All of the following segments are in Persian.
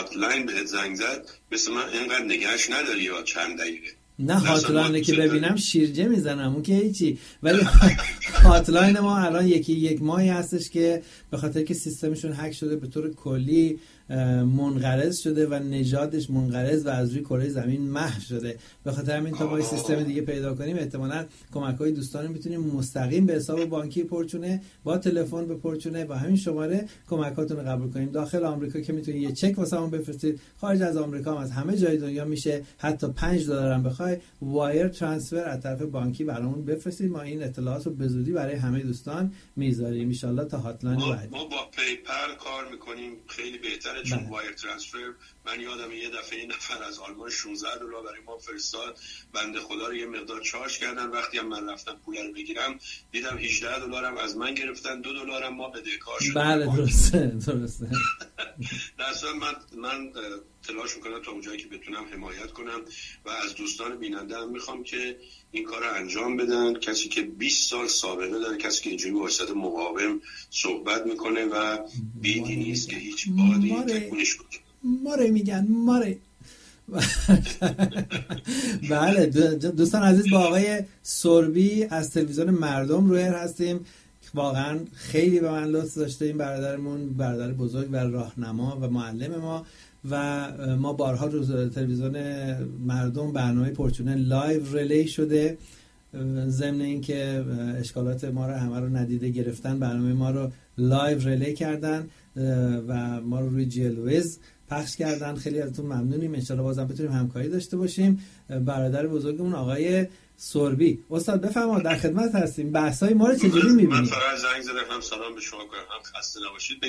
هاتلاین بهت زنگ زد مثل من اینقدر نگهش نداری یا چند دقیقه. نه هاتلاین که ببینم شیرجه میزنم اون که هیچی، ولی هاتلاین ما الان یک ماهی هستش که به خاطر که سیستمشون هک شده به طور کلی منقرض شده و نژادش منقرض و از روی کره زمین محو شده. به خاطر همین تا ما سیستم دیگه پیدا کنیم احتمالاً کمک‌های دوستان میتونیم مستقیم به حساب بانکی پرچونه با تلفن به پرچونه با همین شماره کمکاتون رو قبول کنیم. داخل آمریکا که میتونید یه چک واسمون بفرستید، خارج از آمریکا هم از همه جای دنیا میشه، حتی $5 هم بخوای وایر ترانسفر از طرف بانکی برامون بفرستید، ما این اطلاعات رو به زودی برای همه دوستان میذاریم ان شاء الله تا هاتلاین بعد. ما با پیپل کار میکنیم، خیلی بهتره چون وایر ترانسفر من یادم یه دفعه این نفر از آلمان $16 برای ما فرستاد، بنده خدا رو یه مقدار چارج کردن، وقتی هم من رفتم پول رو بگیرم دیدم $18 هم از من گرفتن، $2 هم ما بدهکار شدیم. بله درسته درصد من تلاش میکنم تا اونجایی که بتونم حمایت کنم و از دوستان بیننده هم میخوام که این کار رو انجام بدن. کسی که 20 سال سابقه داره، کسی که اینجوری واسط مقاوم صحبت میکنه و بیدی نیست که هیچ بادی تکونش بود. ماره میگن ماره. بله دوستان عزیز، با آقای سربی از تلویزیون مردم روی هستیم. واقعا خیلی به من لطف داشته این برادرمون، برادر بزرگ و راهنما و معلم ما، و ما بارها رو تلویزیون مردم برنامه پرچونه لایو ریلی شده، ضمن این که اشکالات ما رو همه رو ندیده گرفتن، برنامه ما رو لایو ریلی کردن و ما رو روی جلوز پخش کردن. خیلی ازتون ممنونیم، ان شاءالله بازم بتونیم همکاری داشته باشیم. برادر بزرگمون آقای سربی، استاد بفرمایید، در خدمت هستیم. بحث‌های ما رو چجوری می‌بینید؟ من فقط زنگ زدم هم سلام به شما کنم، هم خسته نباشید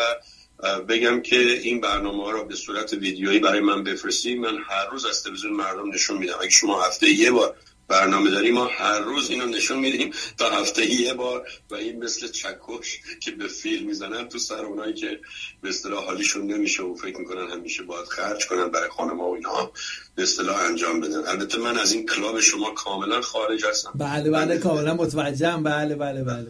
بگم که این برنامه‌ها رو به صورت ویدیویی برای من بفرستید. من هر روز از تلویزیون مردم نشون میدم. اگه شما هفته یه بار برنامه داریم، ما هر روز اینو نشون میدیم تا هفته یه بار، و این مثل چکش که به فیلم میزنن تو سر اونایی که به اصطلاح حالیشون نمیشه و فکر میکنن همیشه باید خرج کنن برای خانم‌ها و اینها به اصطلاح انجام بدن. البته من از این کلاب شما کاملا خارج هستم. بله کاملا متوجهم. بله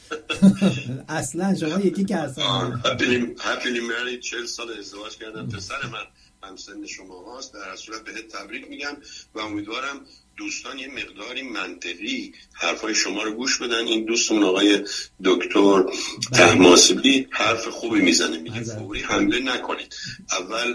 اصلا شما یکی که هستن هپیلی مری 40 سال ازدواج کردم، پسر من همسن شما هست. در صورت بهت تبریک میگم و امیدوارم دوستان یه مقداری منطقی حرفای شما رو گوش بدن. این دوستمون آقای دکتر طهماسبی حرف خوبی میزنه، میگه فوری حمله نکنید، اول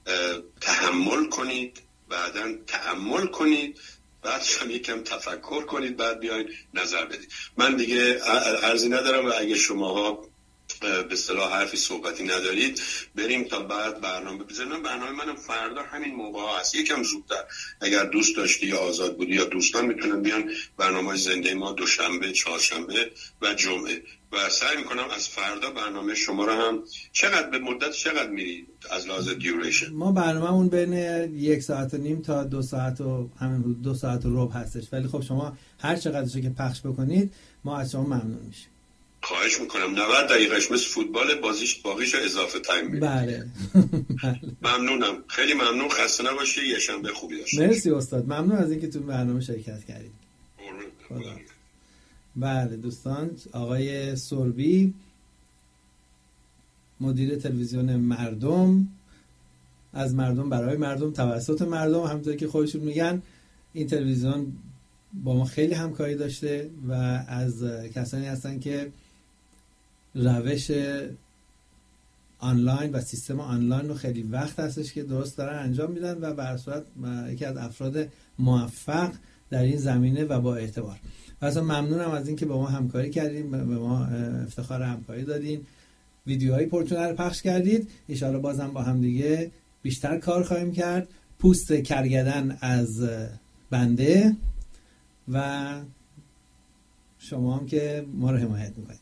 تحمل کنید، بعداً تأمل کنید، بعدش هم یکم تفکر کنید، بعد بیاین نظر بدید. من دیگه عرضی ندارم و اگه شماها به اصطلاح حرفی صحبتی ندارید بریم تا بعد برنامه بزنم. برنامه منم فردا همین موقع هست، یکم زودتر. اگر دوست داشتی یا آزاد بودی یا دوستان میتونن بیان. برنامه زنده ما دوشنبه، چهارشنبه و جمعه، و سعی میکنم از فردا برنامه شما رو هم چقدر میرید از لحاظ دیوریشن؟ ما برنامه‌مون بین 1.5 ساعت تا 2 ساعت و همین 2 ساعت و ربع هستش، ولی خب شما هر چقدرشو که پخش بکنید ما از شما ممنون میشیم. خواهش میکنم. 90 دقیقهش مثل فوتبال، باقیش اضافه تایم میده. بله. ممنونم، خیلی ممنون. خسته نباشی، یه شنبه خوبی داشته. مرسی استاد، ممنون از اینکه تو برنامه شرکت کردید. بله دوستان، آقای سربی مدیر تلویزیون مردم، از مردم برای مردم توسط مردم، همونطور که خودشون میگن این تلویزیون با ما خیلی همکاری داشته و از کسانی هستن که روش آنلاین و سیستم آنلاین رو خیلی وقت هستش که درست دارن انجام میدن و به هر صورت یکی از افراد موفق در این زمینه و با اعتبار. اصلا ممنونم از این که با ما همکاری کردید، به ما افتخار همکاری دادین، ویدیوهای پرچونه رو پخش کردید. ان شاءالله بازم با هم دیگه بیشتر کار خواهیم کرد. پوست کرگدن از بنده و شما هم که ما رو حمایت میکنید.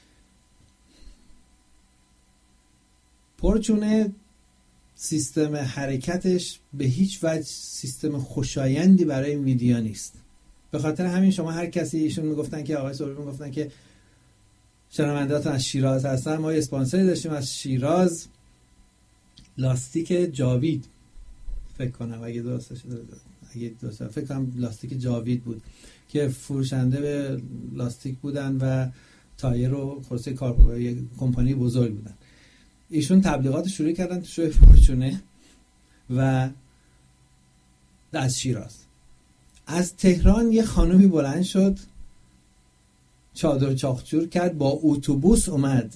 پرچونه سیستم حرکتش به هیچ وجه سیستم خوشایندی برای میدیا نیست. به خاطر همین شما هر کسی، ایشون میگفتن که آقای سربی میگفتن که شنونده‌تون از شیراز هستن، ما اسپانسری داشتیم از شیراز، لاستیک جاوید فکر کنم، اگه درست فکر کنم لاستیک جاوید بود که فروشنده به لاستیک بودن و تایر و خلاصه کمپانی بزرگ بودن. ایشون تبلیغات شروع کردن تو شوی فورچونه و از شیراز. از تهران یه خانومی بلند شد، چادر چاخچور کرد، با اتوبوس اومد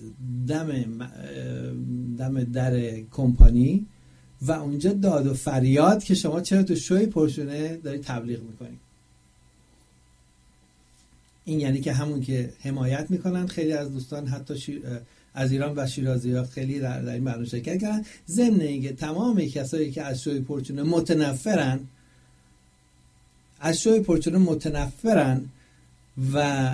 دم در کمپانی و اونجا داد و فریاد که شما چرا تو شوی پرشونه داری تبلیغ میکنی. این یعنی که همون که حمایت میکنن خیلی از دوستان حتی از ایران و شیرازی ها خیلی در این برنامه شرکت کردن، ضمن اینکه تمام کسایی که از شوی پرچونه متنفرن و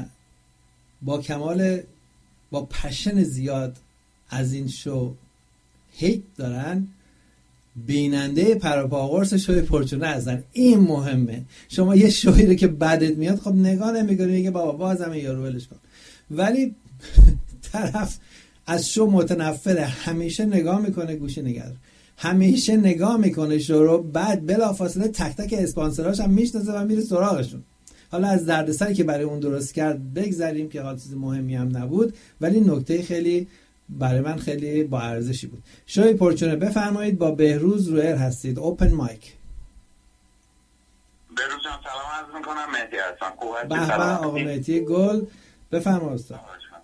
با پشن زیاد از این شو هیت دارن، بیننده پروپاگورس شوی پرچونه هستن. این مهمه. شما یه شوی رو که بدت میاد خب نگاه نمی‌کنی، میگه بابا بازم یارو ولش کن، ولی طرف از شو متنفره، همیشه نگاه میکنه، گوشه نگردار، همیشه نگاه میکنه شو رو، بعد بلافاصله تک تک اسپانسراش هم میشناسه و میره سراغشون. حالا از دردسری که برای اون درست کرد بگذریم که حال چیز مهمی هم نبود، ولی نکته خیلی برای من خیلی با ارزشی بود. شوی پرچونه بفرمایید، با بهروز رویر هستید. اوپن مایک. بهروز جان سلام عرض میکنم، مهدی هستم. به آقا مهدی گل، بفرمایید استاد.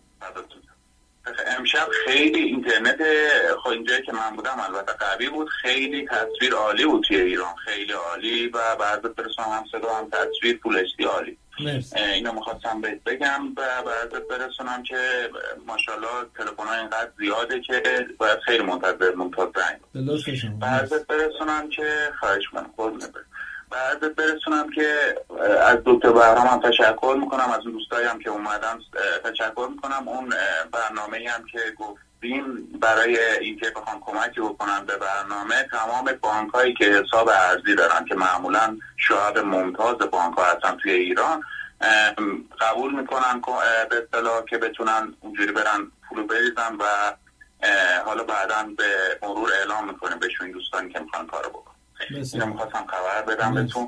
امشب خیلی اینترنت اینجایی که من بودم البته قوی بود، خیلی تصویر عالی بود توی ایران، خیلی عالی و بعد برسونم هم صدا هم تصویر فول اچ دی عالی. اینو می‌خواستم بگم و بعد برسونم که ماشاءالله تلفن‌ها اینقدر زیاده که باید خیلی منتظر زنگ. بعد برسونم که خواهش می‌کنم بعد برسونم که از دکتر بهرام هم تشکر میکنم، از اون دوستایی هم که اومدن تشکر میکنم. اون برنامه‌ای هم که گفتیم برای اینکه بخوام کمکی بکنم به برنامه، تمام بانک‌هایی که حساب ارزی دارن که معمولا شاهد ممتاز بانک‌ها هستن توی ایران، قبول میکنن به اصطلاح که بتونن اونجوری برن پولو بریزن و حالا بعداً به مرور اعلام میکنیم بهشون دوستانی که میخوان کارو بکنن. اینو میخواستم خبر بدم بهتون.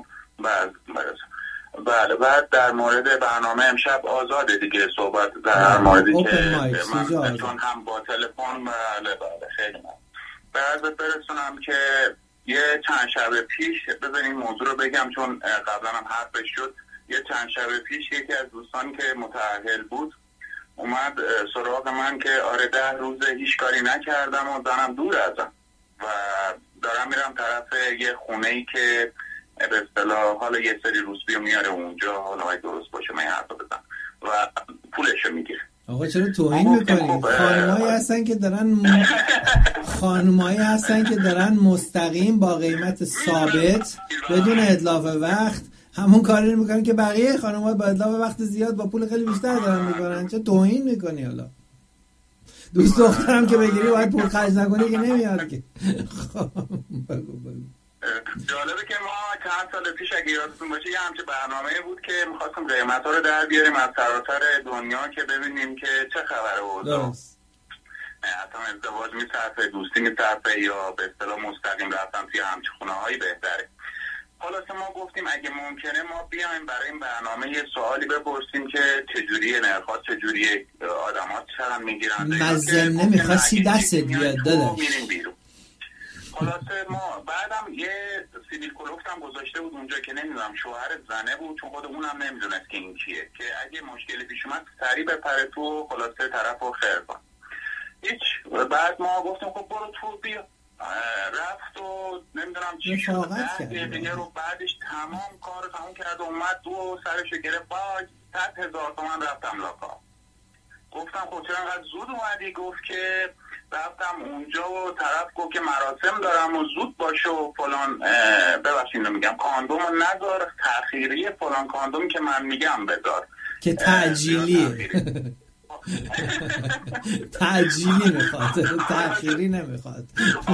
بله بعد در مورد برنامه امشب آزاده دیگه، صحبت در موردی که من چون هم با تلفن بله خیلی من بعد برسونم که یه چند شب پیش بذارین موضوع رو بگم چون قبلا هم حرفش شد. یه چند شب پیش یکی از دوستانی که متأهل بود اومد سراغ من که آره 10 روز هیچ کاری نکردم و زنم دور ازم و دارم میرم طرف یه خونه‌ای که به اصطلاح حالا یه سری روسبی میاره اونجا، حالا اگه درست باشه من حرف بزنم و پولشو میگیره. آقا چرا توهین میکنی؟ خانمایی هستن که دارن مستقیم با قیمت ثابت بدون اتلاف وقت همون کاری رو میکنن که بقیه خانم‌ها با اتلاف وقت زیاد با پول خیلی بیشتر دارن میکنن. چرا توهین میکنی؟ حالا دوست دخترم که بگیری باید پول خرج نکنی که نمیاد که. بگو. جالبه که ما چند سال پیش اگه یادتون باشه یه همچه برنامه بود که میخواستم قیمت‌ها رو در بیاریم از سراسر دنیا که ببینیم که چه خبره اوضاع. اصلا ازدواج میصرفه، دوستی میصرفه یا به اصطلاح مستقیم رفتن توی همچه خونه‌هایی بهتره. خلاصه ما گفتیم اگه ممکنه ما بیایم برای این برنامه یه سوالی بپرسیم که چجوریه نرخ‌ها، چجوریه آدم‌ها چقدر میگیرن. مزن نمیخواستی دست بیاد داداش. خلاصه ما بعدم یه سیبیل کلوفت هم گذاشته بود اونجا که نمیدونم شوهر زنه بود چون خود اونم نمیدونست که این کیه، که اگه مشکلی پیش اومد سریع بپره تو خلاصه طرفو خیر کن. هیچ. بعد ما گفتیم خب برو تو بیا. رفت و نمیدونم چی شد 10 دقیقه رو بعدش تمام کار تمام کرد و اومد تو سرشو گرفت با 100,000 تومان رفتم لاکا. گفتم خب چرا انقدر زود اومدی؟ گفت که رفتم اونجا و طرف گفت که مراسم دارم و زود باشه و فلان. ببخشید میگم کاندوم نذار، تأخیری فلان کاندوم که من میگم بذار که تعجیلیه. تعجیلی میخواد، تأخیری نمیخواد.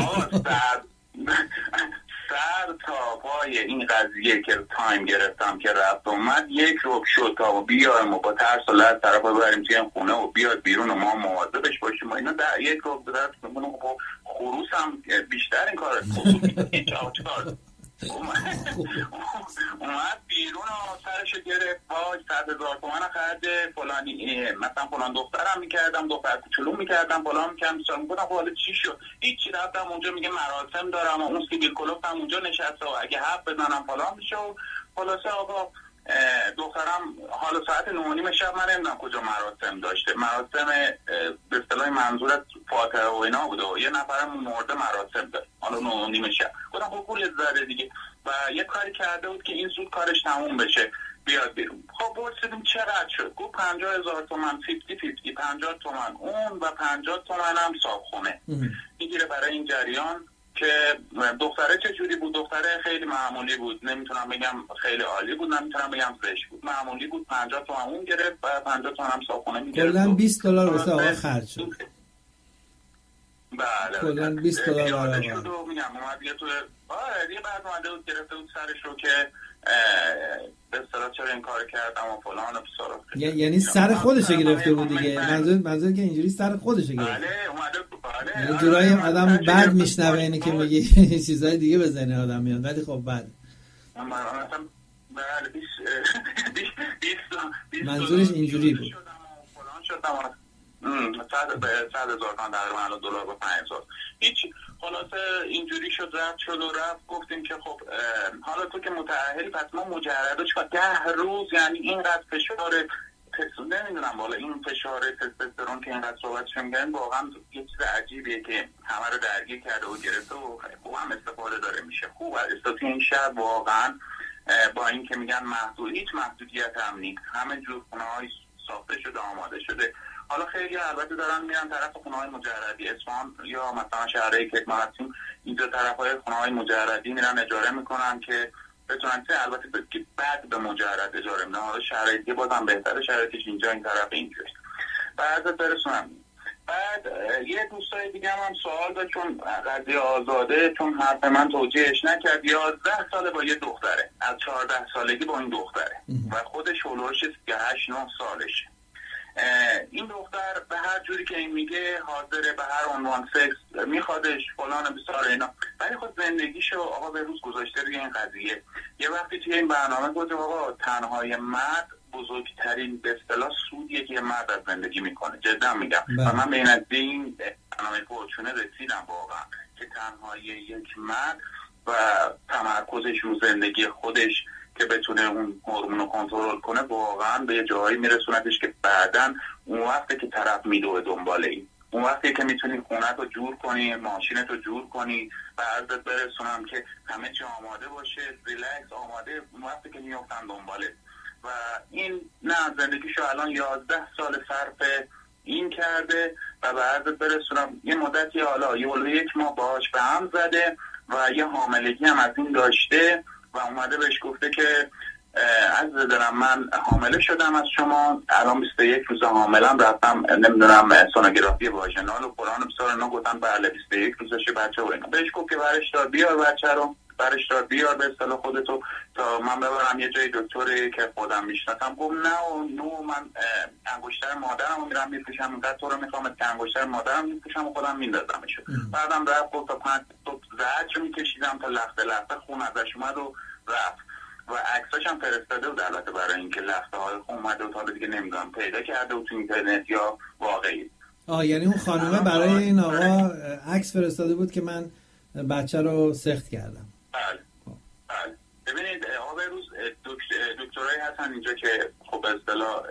سر تا پای این قضیه که تایم گرفتم که رفت اومد یک روب شد تا بیایم و با ترس و لرز طرف رو ببریم توی این خونه و بیاد بیرون و ما مواظبش باشیم و اینا. در یک روب درست میکنم خروس هم بیشتر این کار اومد بیرون و سرش گرفت وای 100,000 تومان خرج فلانی مثلا فلان دخترم میکردم، دختر کوچولو میکردم، فلان میکردم. گفتم حالا چی شد؟ هیچی، رفتم اونجا میگه مراسم دارم و اون سیبیل کلوب هم اونجا نشسته و اگه حرف بزنم فلان میشه. و خلاصه آقا دخترم حالا ساعت 9:30 شب من نمیدونم کجا مراسم داشته، مراسم به اصطلاح منظورت فاتحه و اینا بوده و یه نفرم مرده مراسم داشت حالا 9:30 شب. گفتم خب پول زده دیگه و یه کاری کرده بود که این زود کارش تموم بشه بیاد بیرون. خب پرسیدیم چقدر شد؟ گفت 50,000 تومان 50 50 تومان اون و 50 تومان هم صابخونه میگیره برای این جریان. که دختره چجوری بود؟ دختره خیلی معمولی بود، نمیتونم بگم خیلی عالی بود، نمیتونم بگم زشت بود، معمولی بود. 50 تومان اون گرفت و 50 تومان هم صابخونه میگرفت. کلا $20 واسه آقا خرج شد. بله کلا $20 برای شد و میگم اومد یه تو دیگه بعد اومده بود گرفته بود سرش رو که به اصطلاح چرا این کار کردم و فلان و بسارا. یعنی سر خودش گرفته بود دیگه. منظور که اینجوری سر خودش گرفته. بله اومده بله. یه جورایی آدم بعد میشنوه اینه که میگه چیزای دیگه بزنه آدم میاد، ولی خب بعد منظورش اینجوری بود. فلان شدم 100,000 تومان در دلار با 5,000 هیچ. خلاصه اینجوری شد، رفت شد و رفت. گفتیم که خب حالا تو که متأهلی پس ما مجرده چون 10 روز یعنی اینقدر فشار نمیدونم والا این فشار تستوسترون که اینقدر صحبتش میگن واقعا یه چیز عجیبیه که همه رو درگیر کرده و گرفته و خوب هم استفاده داره میشه. خوب استفاده این شب واقعا با این که میگن محدود، هیچ محدودیت هم نیست، همه جور خونه‌های ساخته شده آماده شده. حالا خیلی البته دارن میرن طرف خونه‌های مجردی اصفهان یا مثلا شهرهایی که ما هستیم اینجا طرفای خونه‌های مجردی میرن اجاره میکنن که بتونن البته بعد به مجرد اجاره میدن. حالا شهرهای دیگه بازم بهتره، شرایطش اینجا این طرف اینجاست. بعد برسونم. بعد یه دوستای دیگه هم سوال داشت چون قضیه آزاده، چون حرف من توجیهش نکرد. 11 ساله با یه دختره، از 14 سالگی با این دختره و خودش هولوش 8-9 سالشه. این دختر به هر جوری که این میگه حاضره به هر عنوان سکس میخوادش فلان بسار اینا، ولی خود زندگیشو آقا به روز گذاشته روی این قضیه. یه وقتی توی این برنامه گفت آقا تنهای مرد بزرگترین به اصطلاح سودیه که مرد از زندگی میکنه. جدا میگم و من به این برنامه پرچونه رسیدم واقعا که تنهای یک مرد و تمرکزش رو زندگی خودش که بتونه اون هورمونو کنترل کنه واقعا به یه جایی میرسونتش که بعدن اون وقتی که طرف میدوه دنباله این، اون وقتی که میتونی خونت رو جور کنی، ماشینت رو جور کنی و عرضت برسونم که همه چی آماده باشه، ریلکس آماده، اون وقتی که میافتن دنباله. و این نه زندگیشو الان 11 سال صرف این کرده و به عرضت برسونم یه مدتی حالا یک ماه باهاش به هم زده و یه حاملگی هم از این داشته و اومده بهش گفته که عزیز دلم من حامله شدم از شما، الان 21 روز حاملم، رفتم نمیدونم سونوگرافی واژینال و قرآن بسار اینا، گفتن بله 21 روزشه بچه و اینا. بهش گفت که برش دار بیار بچه رو، برش دار بیار به اصطلاح خودتو تا من ببرم یه جای دکتری که خودم میشناسم. گفت نه من انگشتر مادرم رو میرم میپوشم، اینقدر تو رو میخوام که انگشتر مادرم میپوشم و خودم میندازمشو. بعدم رفت گفت تا 5 زهر میکشیدم تا لخته خون ازش اومد و رفت و عکساش هم فرستاده بود البته برای اینکه لخته های خون اومده و تا دیگه نمیدونم پیدا کرده بود تو اینترنت یا واقعی. یعنی اون خانومه برای این آقا عکس فرستاده بود که من بچه رو سخت کردم. بله. ببینید آقا روز دکترایی هستن اینجا که خب به اصطلاح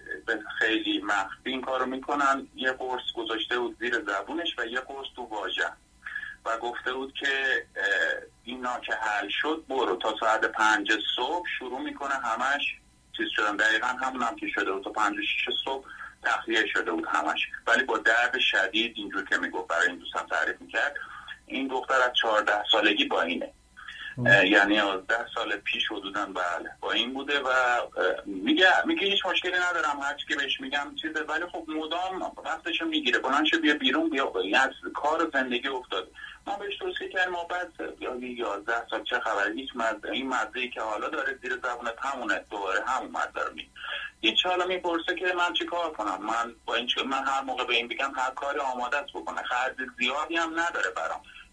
خیلی مخفی این کارو میکنن. یه قرص گذاشته بود زیر زبونش و یه قرص تو واژه و گفته بود که اینا که حل شد برو تا ساعت 5 صبح شروع میکنه همش چیز شدن. دقیقا همون هم که شده بود تا 5-6 صبح تخلیه شده بود همش، ولی با درد شدید اینجور که میگفت برای این دوستم تعریف میکرد. این دختر از 14 سالگی با اینه، یعنی 10 سال پیش حدوداً بله با این بوده و میگه هیچ مشکلی ندارم هرچی که بهش میگم چیزه، ولی خب مدام وقتشو میگیره بلندش بیا بیرون بیا از کار زندگی افتاده. ما بهش توصیه کردیم ما بعد 11 سال چه خبره، هیچ این مزه‌ای که حالا داره زیر زبونت همونه، دوباره همون مزه رو میگه. هیچ حالا میپرسه که من چی کار کنم، من با این من هر موقع به این بگم هر کاری آماده است بکنه، خرج زیادی هم نداره برام.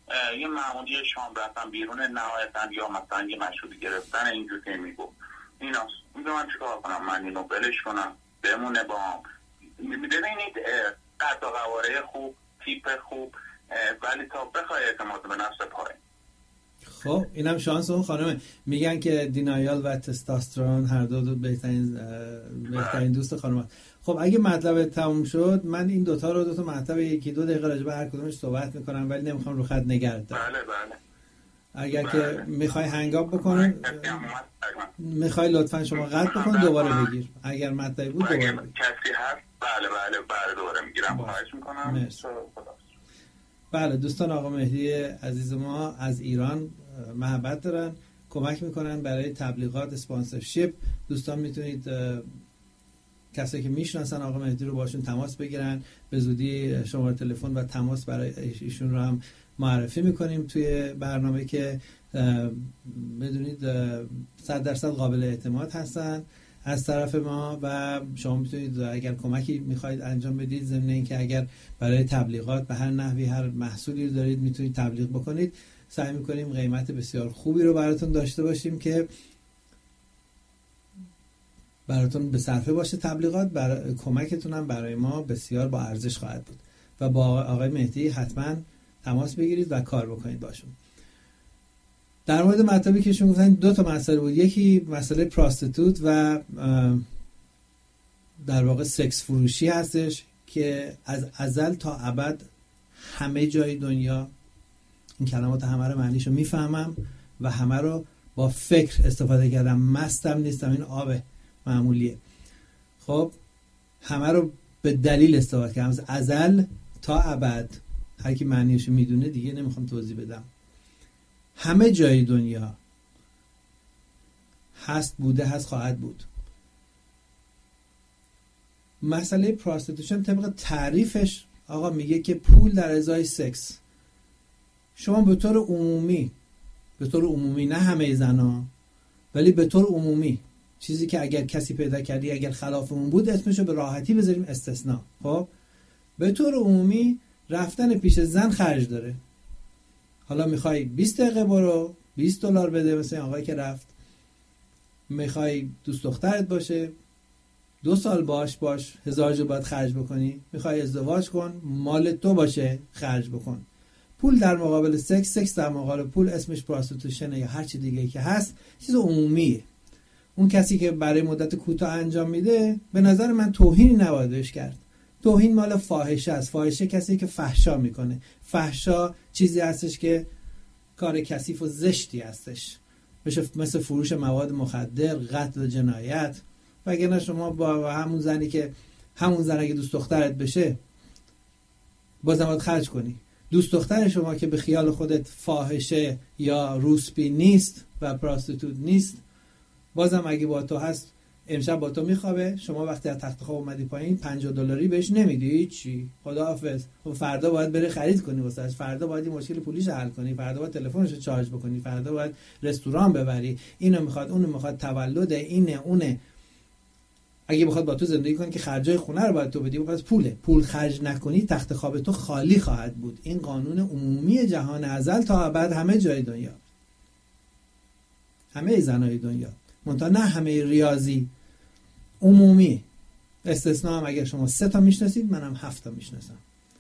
یه معمولی شام رفتن بیرون نهایتاً یا مثلا یه مشروبی گرفتن اینجور که میگو ایناست. میگه من چیکار کنم؟ من اینو بلش کنم بمونه با هم؟ ببینید قد و قواره خوب، تیپ خوب، ولی تا بخوای اعتماد به نفس پایین. خب اینم شانس اون خانمه. میگن که دینایال و تستوسترون هر دو بهترین دوست خانم. خب اگه مطلب تموم شد من این دوتا مطلب یکی دو دقیقه راجع به هر کدومش صحبت میکنم، ولی نمیخوام رو خط نگرد دارم. بله. اگر که میخوای هنگاب بکنن میخوای لطفا شما قطع بکن دوباره بگیر. اگر مطلبی بود دوباره بگیر. کسی هست؟ بله دوباره میگیرم. خواهش میکنم. بله دوستان، آقا مهدی عزیز ما از ایران محبت دارن، کمک میکنن برای تبلیغات، اسپانسرشیپ. دوستان میتونید کسایی که میشناسن آقا مهدی رو باشون تماس بگیرن. به زودی شماره تلفن و تماس برای ایشون رو هم معرفی میکنیم توی برنامه که بدونید 100% قابل اعتماد هستن از طرف ما. و شما میتونید اگر کمکی میخواید انجام بدید، ضمن اینکه اگر برای تبلیغات به هر نحوی هر محصولی رو دارید میتونید تبلیغ بکنید، سعی میکنیم قیمت بسیار خوبی رو براتون داشته باشیم که براتون به صرفه باشه تبلیغات. کمکتون هم برای ما بسیار با ارزش خواهد بود و با آقای مهدی حتما تماس بگیرید و کار بکنید باشون. در مورد مطلبی که شما گفتن دو تا مسئله بود. یکی مسئله پراستیتوت و در واقع سکس فروشی هستش که از ازل تا ابد همه جای دنیا، این کلمات همه رو معنیشو میفهمم و همه رو با فکر استفاده کردم، مستم نیستم، این آب معمولیه. خب همه رو به دلیل استفاده کردم، از ازل تا ابد. هر کی معنیشو میدونه دیگه نمیخوام توضیح بدم. همه جای دنیا هست، بوده، هست، خواهد بود. مسئله پراستیتوشن طبق تعریفش آقا میگه که پول در ازای سکس. شما به طور عمومی نه همه زنا، ولی به طور عمومی چیزی که اگر کسی پیدا کردی اگر خلافمون بود اسمشو به راحتی بذاریم استثناء. خب به طور عمومی رفتن پیش زن خرج داره. حالا میخوای 20 دقیقه برو $20 بده مثل آقایی که رفت، میخوای دوست دخترت باشه 2 سال باش $1000 باید خرج بکنی، میخوای ازدواج کن مال تو باشه خرج بکن. پول در مقابل سکس در مقابل پول اسمش پراستیتوشن یا هر چی دیگه که هست چیز عمومیه. اون کسی که برای مدت کوتاه انجام میده به نظر من توهینی نباید بهش کرد. توهین مال فاحشه است. فاحشه کسی که فحشا میکنه. فحشا چیزی هستش که کار کثیف و زشتی هستش، مثل فروش مواد مخدر، قتل و جنایت. وگرنه شما با همون زنی که همون زن اگه دوست دخترت بشه بازم باید خرج کنی. دوست دختر شما که به خیال خودت فاحشه یا روسپی نیست و پراستیتوت نیست، بازم اگه با تو هست امشب با تو میخوابه، شما وقتی از تخت خواب اومدی پایین $50 بهش نمیدی، چی خداحافظ. خب فردا باید بری خرید کنی واسش، فردا باید این مشکل پولیش حل کنی، فردا باید تلفنشو چارج بکنی، فردا باید رستوران ببری، اینو میخواد اونو میخواد، تولد اینه اونه. اگه بخواد با تو زندگی کنه که خرجای خونه رو باید تو بدی، پس پول خرج نکنی تخت خواب تو خالی خواهد بود. این قانون عمومی جهان ازل تا ابد، همه جای دنیا، همه زنای دنیا، منتها نه همه ریاضی، عمومی. استثناء هم اگر شما 3 تا میشناسید منم 7 تا میشناسم.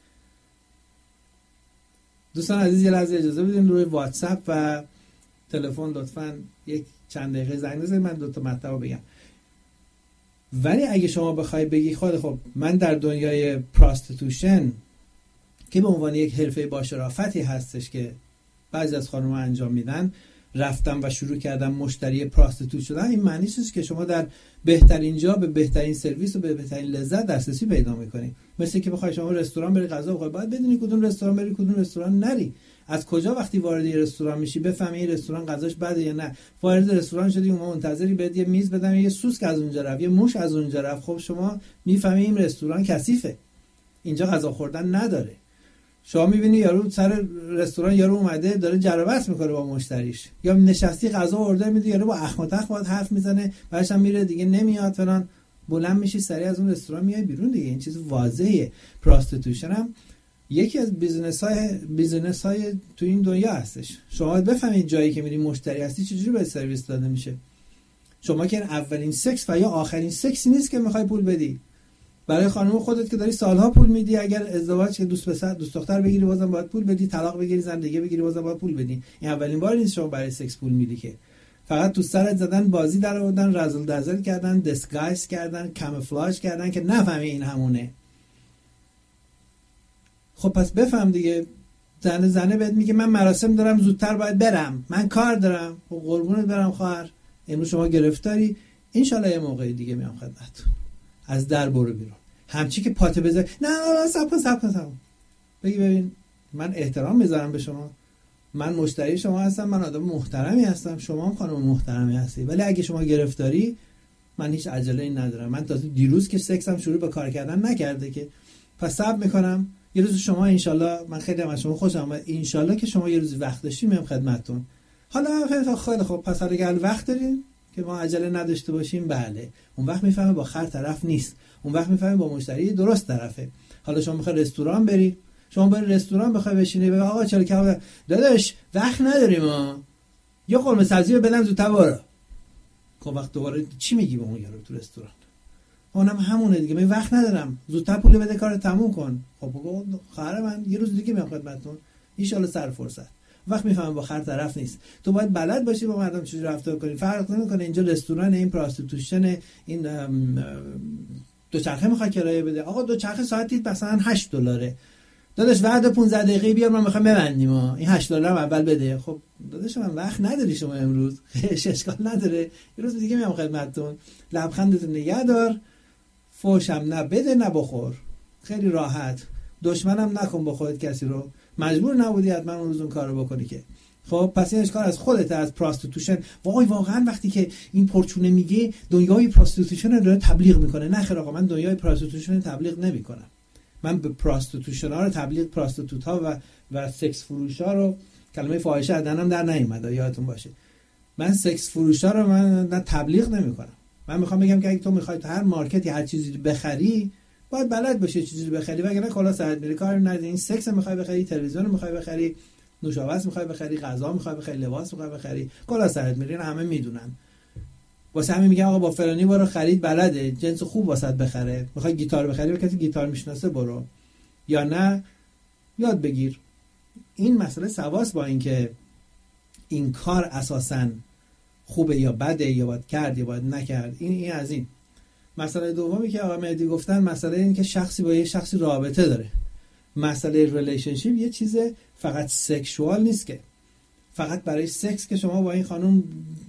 دوستان عزیز یه لحظه اجازه بدین روی واتساپ و تلفن لطفاً یک چند دقیقه زنگ بزنید من 2 تا مطلب بگم. ولی اگه شما بخوای بگی خب من در دنیای پراستیتوشن که به عنوان یک حرفه با شرافتی هستش که بعضی از خانم‌ها انجام میدن رفتم و شروع کردم مشتری پراستیتوت شدن، این معنی نیست که شما در بهترین جا به بهترین سرویس و به بهترین لذت دسترسی پیدا میکنی. مثل که بخوای شما رستوران بری غذا بخوری، باید بدونی کدوم رستوران بری کدوم رستوران نری. از کجا وقتی وارد یه رستوران میشی بفهمی این رستوران غذاش بده یا نه. وارد رستوران شدی اون منتظری بهت یه میز بدن، یه سوسک از اونجا رفت، یه موش از اونجا رفت، خب شما میفهمی این رستوران کثیفه، اینجا غذا خوردن نداره. شما میبینی یارو سر رستوران یارو اومده داره جر و بحث میکنه با مشتریش، یا نشستی غذا اوردر میدی یارو با اخم و تخم باید حرف میزنه، بعدش هم میره دیگه نمیاد فلان، بلند میشی سریع از اون رستوران میای بیرون دیگه. این چیز واضحه. پراستیتوشن هم یکی از بیزنس های تو این دنیا هستش. شما بفهمید جایی که میری مشتری هستی چجوری باید سرویس داده میشه. شما که اولین سکس و یا آخرین سکسی نیست که میخوای پول بدی. برای خانم خودت که داری سالها پول میدی، اگر ازدواج که دوست پسر دوست دختر بگیری بازم باید پول بدی، طلاق بگیری زندگی بگیری بازم باید پول بدی. این اولین بار نیست شما برای سکس پول میدی که. فقط تو سرت زدن، بازی در آوردن، رزل دزل کردن، دیسگایز کردن، کاموفلاژ کردن که نفهمی این همونه. خب پس بفهم دیگه. زنه بهت میگه من مراسم دارم زودتر باید برم، من کار دارم. خب قربونت برم خواهر، امروز شما گرفتاری، ان شاءالله یه موقع دیگه میام خدمتتون. از در برو بیرون. همچی که پاته بذار نه صبر کن. بگی ببین من احترام میذارم به شما، من مشتری شما هستم، من آدم محترمی هستم، شما هم خانم محترمی هستی، ولی اگه شما گرفتاری من هیچ عجله‌ای ندارم. من تازه دیروز که سکسم شروع به کار کردن نکرده که، پس صبر میکنم. یه روز شما انشالله، من خیلی از شما خوشم اومد، انشالله که شما یه روز وقت داشتی میام خدمتتون. حالا خیلی خوب، پس اگه وقت دارین که ما عجله نداشته باشیم، بله، اون وقت میفهمه با خر طرف نیست، اون وقت میفهمه با مشتری درست طرفه. حالا شما میخوای رستوران بری، شما بری رستوران بخوای بشینی بگی آقا چرا کباب داداش وقت نداریم ما، یه قرمه سبزی بدم زودتر برو. خب وقت دوباره چی میگی به اون یارو تو رستوران؟ اونم همونه دیگه، من وقت ندارم، زودتر پول بده کارو تموم کن. خب بگو خواهر من یه روز دیگه میام خدمتتون ان شاء الله سر فرصت. وقت میفهمم با خر طرف نیست. تو باید بلد باشی با مردم چجوری رفتار کنی. فرق نمیکنه اینجا رستوران، این پراستیتوشن، این دوچرخه میخواد کرایه بده. آقا دوچرخه ساعتی مثلا $8 داداش، بعد 15 دقیقه بیار من میخوام ببندیم این $8 اول بده. خب داداش من وقت نداری شما امروز، اشکال نداره، یه روز دیگه میام خدمتتون. لبخندتون نگه دار، فوشم نه بده نه بخور، خیلی راحت. دشمنم نکن با خودت کسی رو، مجبور نبودی حتما اون روز اون کارو بکنی که. خب پس این اشکال از خودت، از پراستیتوشن. وای واقعا وقتی که این پرچونه میگه دنیای پراستیتوشن رو داره تبلیغ میکنه. نه خیر آقا، من دنیای پراستیتوشن رو تبلیغ نمیکنم. من به پراستیتوشن ها رو تبلیغ، پراستیتوت ها و سکس فروش ها رو، کلمه فاحشه ادنم در نیومد یادتون باشه. من سکس فروش ها رو من تبلیغ نمیکنم. من میخوام بگم که اگه تو میخوای هر مارکتی هر چیزی بخری، باید بلد باشی چیزی بخری، وگرنه کلا ساعت میری کار نداری. این سکس میخوای بخری، تلویزیون میخوای بخری، نوشابه میخوای بخری، غذا میخوای بخری، لباس میخوای بخری، کلا ساعت میری، همه میدونن. واسه همین میگم آقا با فلانی برو خرید، بلده، جنس خوب واسط بخره. میخوای گیتار بخری، کسی گیتار میشناسه برو، یا نه یاد بگیر. این مسئله سواس با این که این کار اساساً خوبه یا بده، یا باید کرد یا باید نکرد. این از این. مسئله دومی که آقا مهدی گفتن، مسئله این که شخصی با یه شخصی رابطه داره. مسئله ریلیشنشیپ یه چیز فقط سکشوال نیست که فقط برای سکس که شما با این خانم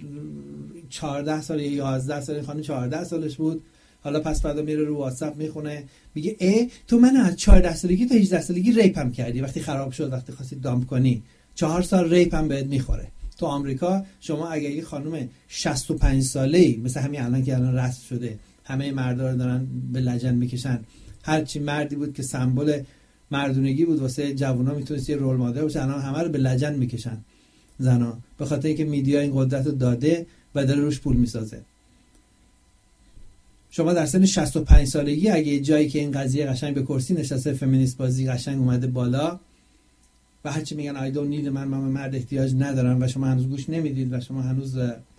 14 سال یا 11 سال، این خانم 14 سالش بود، حالا پس فردا میره رو واتساپ میخونه میگه تو من از 14 سالگی تا 18 سالگی ریپم کردی، وقتی خراب شد، وقتی خواستی دامپ کنی 4 سال ریپم بهت میخوره. تو آمریکا شما اگه یه خانم 65 ساله‌ای مثل همین الان که الان رسم شده، همه مردا رو دارن به لجن میکشن، هر چی مردی بود که سمبل مردونگی بود واسه جوونا میتونست یه رول مدل باشه، الان همه رو به لجن میکشن زنا، به خاطر اینکه میدیا این قدرت رو داده و داره روش پول میسازه. شما در سن 65 سالگی اگه جایی که این قضیه قشنگ به کرسی نشسته، فمینیست بازی قشنگ اومده بالا و هرچی میگن I don't need من مرد احتیاج ندارم و شما هنوز گوش نمیدید و شما هنوز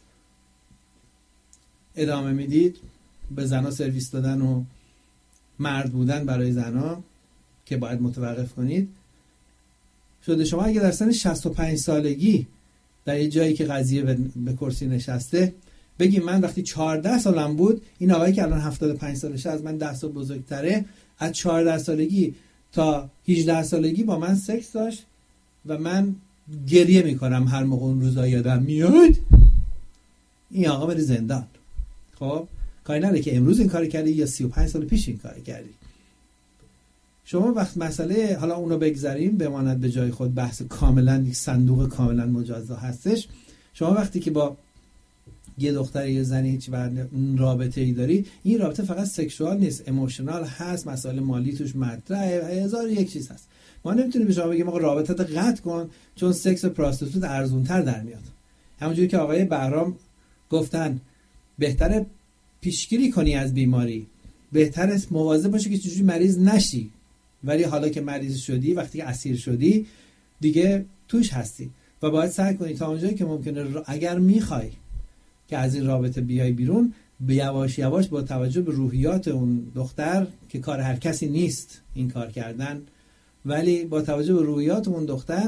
ادامه میدید به زنا سرویس دادن و مرد بودن برای زنا که باید متوقف کنید شده. شما اگه در سن 65 سالگی در یه جایی که قضیه به کرسی نشسته بگی من وقتی 14 سالم بود، این آقایی که الان 75 سالشه از من 10 سال بزرگتره، از 14 سالگی تا 18 سالگی با من سکس داشت و من گریه میکنم هر موقع اون روزا یادم میاد، این آقا بری زندان. خب کاری نداره که امروز این کار کردی یا 35 سال پیش این کار کردی. شما وقت مسئله حالا اونو بگذاریم بماند به جای خود، بحث کاملا یک صندوق کاملا مجزا هستش. شما وقتی که با یه دختر یه زنی هیچ رابطه ای داری، این رابطه فقط سکشوال نیست، ایموشنال هست، مسائل مالی توش مطرحه، هزار یک چیز هست. ما نمیتونیم به شما بگیم آقا رابطت قطع کن چون سکس پراستیتوت ارزونتر در میاد. همونجوری که آقای بهرام گفتن بهتره پیشگیری کنی از بیماری، بهتره مواظب باشی که چجوری مریض نشی. ولی حالا که مریض شدی، وقتی که اسیر شدی دیگه توش هستی و باید سعی کنی تا اونجایی که ممکنه اگر میخوای که از این رابطه بیای بیرون، به یواش یواش با توجه به روحیات اون دختر که کار هر کسی نیست این کار کردن، ولی با توجه به روحیات اون دختر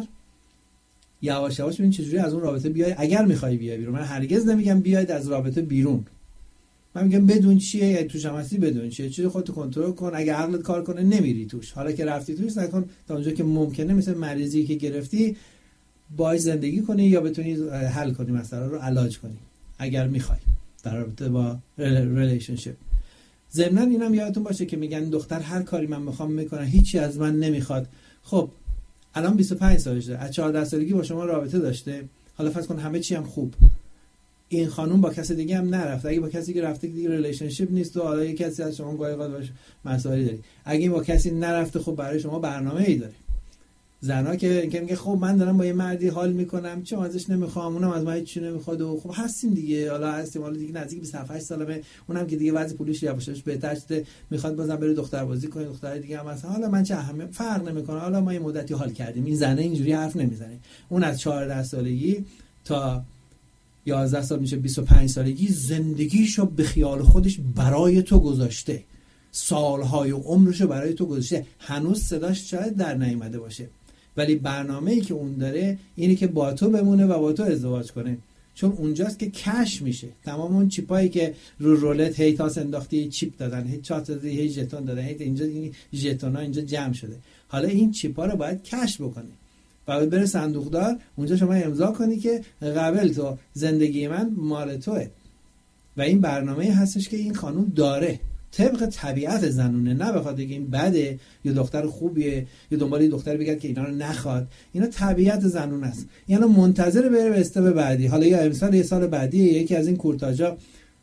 یواش یواش ببین چجوری از اون رابطه بیای اگر میخوای بیای بیرون. من هرگز نمیگم بیاید از رابطه بیرون، من میگم بدون چیه، یا توش هم هستی بدون چیه، چیزی خودت کنترل کن. اگه عقلت کار کنه نمیری توش، حالا که رفتی توش سعی کن تا اونجا که ممکنه مثل مریضی که گرفتی باهاش زندگی کنی یا بتونی حل کنی، مسئله رو علاج کنی اگر میخوای در رابطه با ریلیشنشیپ. ضمناً اینم یادتون باشه که میگن دختر هر کاری من میخوام میکنه، هیچی از من نمیخواد. خب الان 25 سالشه، از 14 سالگی با شما رابطه داشته، حالا فرض کن همه چی هم خوب، این خانوم با کسی دیگه هم نرفته، اگه با کسی که رفته دیگه ریلیشنشیپ نیست و حالا یه کسی از شما گاهی باش مسائلی داری، اگه با کسی نرفته خب برای شما برنامه‌ای داره. زنا که میگه خب من دارم با یه مردی حال میکنم، چه ازش نمیخوام، اونم از من هیچ چیزی نمیخواد و خب هستیم دیگه، حالا هستیم، حالا دیگه نزدیک 27 سالمه، اونم که دیگه وضع پولیش یواشاش بهتر شده، میخواد بازم بره دختر بازی کنه، دختر دیگه هم مثلا حالا من چه اهمیت فرق نمیکنه، حالا ما یه مدتی حال کردیم. این زنه اینجوری حرف نمیزنه. اون از 14 سالگی تا 11 سال میشه 25 سالگی زندگیشو به خیال خودش برای تو گذاشته، سالهای عمرشو برای تو گذاشته، هنوز صداش شاید در نیامده باشه، ولی برنامه‌ای که اون داره اینه که با تو بمونه و با تو ازدواج کنه، چون اونجاست که کش میشه. تمام اون چیپایی که رو رولت هی تاس انداختی چیپ دادن، هی چات دادی، هی ژتون دادن، هی اینجا این ژتونا اینجا جمع شده، حالا این چیپا رو باید کش بکنی و بره صندوقدار، اونجا شما امضا کنی که قبل تو زندگی من مال توئه. و این برنامه‌ای هستش که این خانم داره طبق طبیعت زنونه، نه بخاطر اینکه این بده یا دختر خوبیه یا دنبال دختر بگرد که اینا رو نخواد. اینا طبیعت زنونه است، یعنی منتظر بره به استپ بعدی، حالا یا امسال یه سال بعدی یکی از این کورتاژا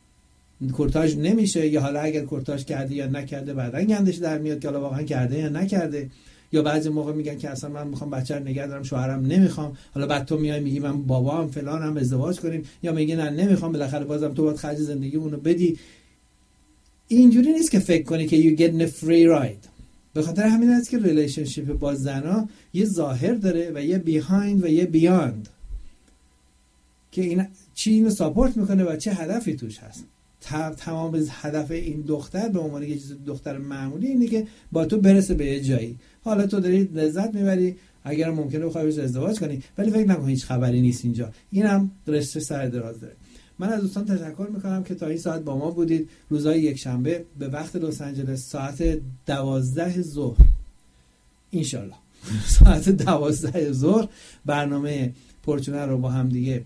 کورتاژ نمیشه، یا حالا اگر کورتاژ کرده یا نکرده بعدن گندش در میاد که حالا واقعا کرده یا نکرده، یا بعضی موقع میگن که اصلا من میخوام بچه رو نگه دارم شوهرم نمیخوام، حالا بعد تو میای میگی من بابام فلانم ازدواج کنیم، یا میگی نه نمیخوام، بالاخره بازم تو باید خرج زندگیمونو بدی. اینجوری نیست که فکر کنی که you get a free ride. به خاطر همین است که ریلیشنشیپ با زنا یه ظاهر داره و یه behind و یه beyond که این چی اینو ساپورت میکنه و چه هدفی توش هست. تمام هدف این دختر به عنوان یه دختر معمولی اینه که با تو برسه به یه جایی، حالا تو داری لذت میبری، اگر ممکنه بخوای بهش ازدواج کنی، ولی فکر نکن هیچ خبری نیست اینجا. اینم رشته سر دراز داره. من از دوستان تشکر میکنم که تا این ساعت با ما بودید. روزهای یک شنبه به وقت لس آنجلس ساعت 12 ظهر انشالله ساعت 12 ظهر برنامه پرچونه رو با هم دیگه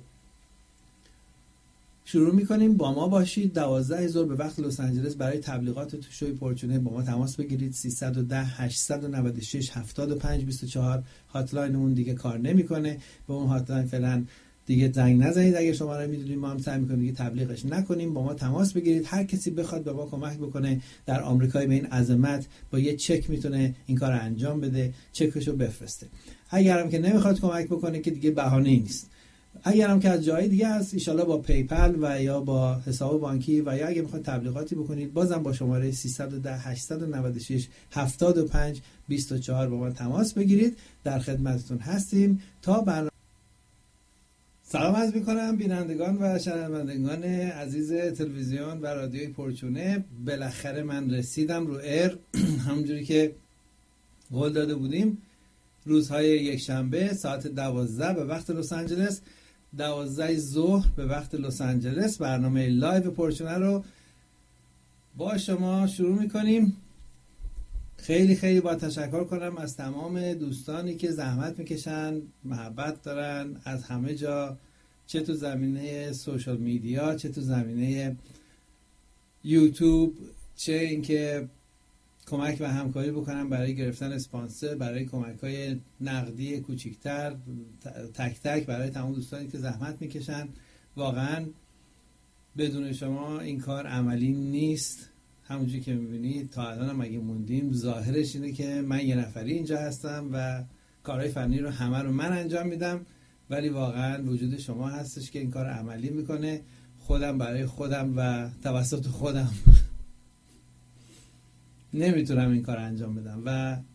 شروع میکنیم. با ما باشید 12 ظهر به وقت لس آنجلس برای تبلیغات تو شوی پرچونه با ما تماس بگیرید. 310 896 75 24 هاتلاینمون دیگه کار نمیکنه، به اون هاتلاین فعلا دیگه زنگ نزنید. اگه شما رو میدونید ما هم سعی میکنیم دیگه تبلیغش نکنیم. با ما تماس بگیرید. هر کسی بخواد به ما کمک بکنه در آمریکای به این عظمت با یه چک میتونه این کار انجام بده، چکشو بفرسته. اگرم که نمیخواد کمک بکنه که دیگه بهانه‌ای نیست. اگرم که از جای دیگه هست ان شاءالله با پیپل و یا با حساب بانکی و یا اگه میخواد تبلیغاتی بکنید بازم با شماره 310 896 75 24 با ما تماس بگیرید. در خدمتتون هستیم تا برنامه. سلام عرض میکنم بینندگان و شنوندگان عزیز تلویزیون و رادیوی پرچونه. بالاخره من رسیدم رو ایر همونجوری که قول داده بودیم. روزهای یک شنبه ساعت 12 به وقت لس آنجلس، 12 ظهر به وقت لس آنجلس برنامه لایو پرچونه رو با شما شروع میکنیم. خیلی خیلی با تشکر کنم از تمام دوستانی که زحمت میکشن، محبت دارن از همه جا، چه تو زمینه سوشال میدیا، چه تو زمینه یوتیوب، چه اینکه کمک و همکاری بکنن برای گرفتن اسپانسر، برای کمک‌های نقدی کوچیک‌تر تک تک برای تمام دوستانی که زحمت میکشن. واقعا بدون شما این کار عملی نیست. همونجوری که میبینید تا الان هم اگه موندیم ظاهرش اینه که من یه نفری اینجا هستم و کارهای فنی رو همه رو من انجام میدم، ولی واقعا وجود شما هستش که این کار عملی میکنه. خودم برای خودم و توسط خودم نمیتونم این کار انجام بدم و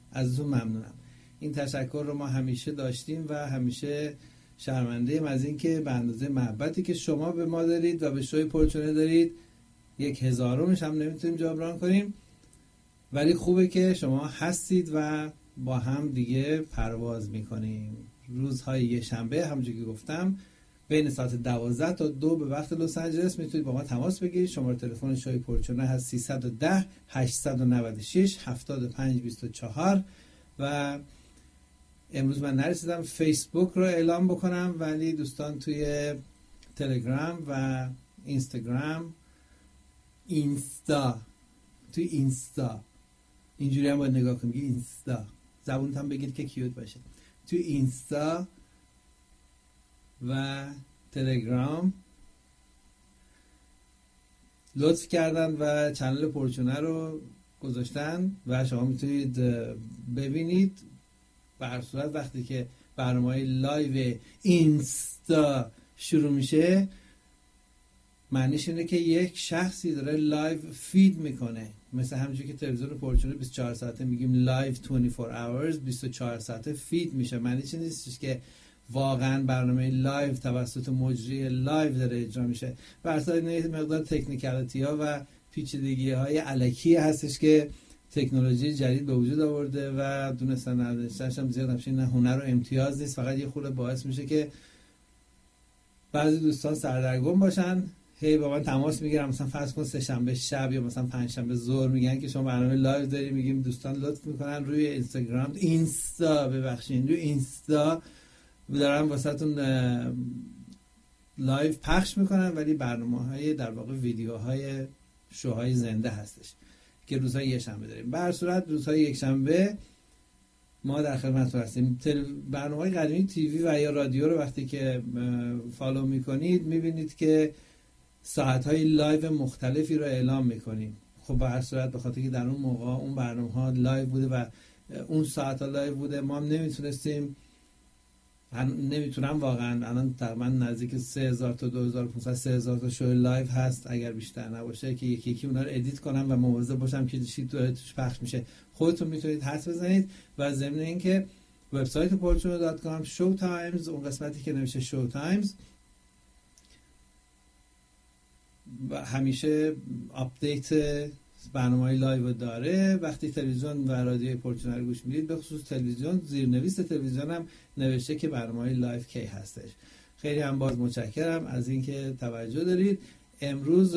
ازتون ممنونم. این تشکر رو ما همیشه داشتیم و همیشه شرمنده ایم از این که به اندازه محبتی که شما به ما دارید و به شوی پرچونه دارید 1000مش هم نمیتونیم جبران کنیم، ولی خوبه که شما هستید و با هم دیگه پرواز میکنیم. روزهای یه شنبه همونجوری که گفتم بین ساعت 12 تا 2 به وقت لس آنجلس میتونید با ما تماس بگیرید. شماره تلفن شوی پرچونه هست 310 896 7524 و امروز من نرسیدم فیسبوک رو اعلام بکنم، ولی دوستان توی تلگرام و اینستاگرام توی اینستا اینجوری هم باید نگاه کنید، اینستا زبونت هم بگید که کیوت باشه. توی اینستا و تلگرام لطف کردن و چنل پرچونه رو گذاشتن و شما میتونید ببینید. به هر صورت وقتی که برنامه‌های لایو اینستا شروع میشه معنیش اینه که یک شخصی داره لایو فید میکنه، مثل همونجوری که تلویزیون پرچونه 24 ساعته میگیم لایو 24 hours 24 ساعته فید میشه. معنیش این نیستش که واقعا برنامه لایو توسط مجری لایو داره اجرا میشه. به هر صورت مقدار تکنیکالیتی ها و پیچیدگی های الکی هستش که تکنولوژی جدید به وجود آورده و دونستن ندونستنش هم زیاد همچین نه هنر و امتیاز نیست، فقط یه خورده باعث میشه که بعضی دوستان سردرگم باشن، هی با من تماس میگیرن، مثلا فرض کن سه شنبه شب یا مثلا پنج شنبه ظهر میگن که شما برنامه لایو داری، میگیم دوستان لطف میکنن روی اینستاگرام روی اینستا دارن واسهتون لایو پخش میکنن، ولی برنامه‌های در واقع ویدیوهای شوهای زنده هستش که روزهای یک شنبه داریم. به هر صورت روزهای یک شنبه ما در خدمت هستیم. برنامه‌های قدیمی تیوی و یا رادیو رو وقتی که فالو میکنید میبینید که ساعت‌های لایو مختلفی رو اعلام میکنیم. خب به هر صورت به خاطر که در اون موقع اون برنامه‌ها لایو بوده و اون ساعت‌ها لایو بوده، ما هم نمیتونم واقعا الان تقریبا نزدیک 3000 تا 2500 3000 تا شو لایو هست اگر بیشتر نباشه که یکی اونا رو ادیت کنم و مواظب باشم که چی توش پخش میشه. خودتون میتونید حدس بزنید و ضمن اینکه وبسایت porchune.com شو تایمز، اون قسمتی که نوشته شو تایمز همیشه آپدیت برنامه‌های لایو داره. وقتی تلویزیون و رادیوی پرچونه رو گوش میدید، به خصوص تلویزیون، زیرنویس تلویزیون هم نوشته که برنامه‌های لایو کی هستش. خیلی هم باز متشکرم از اینکه توجه دارید. امروز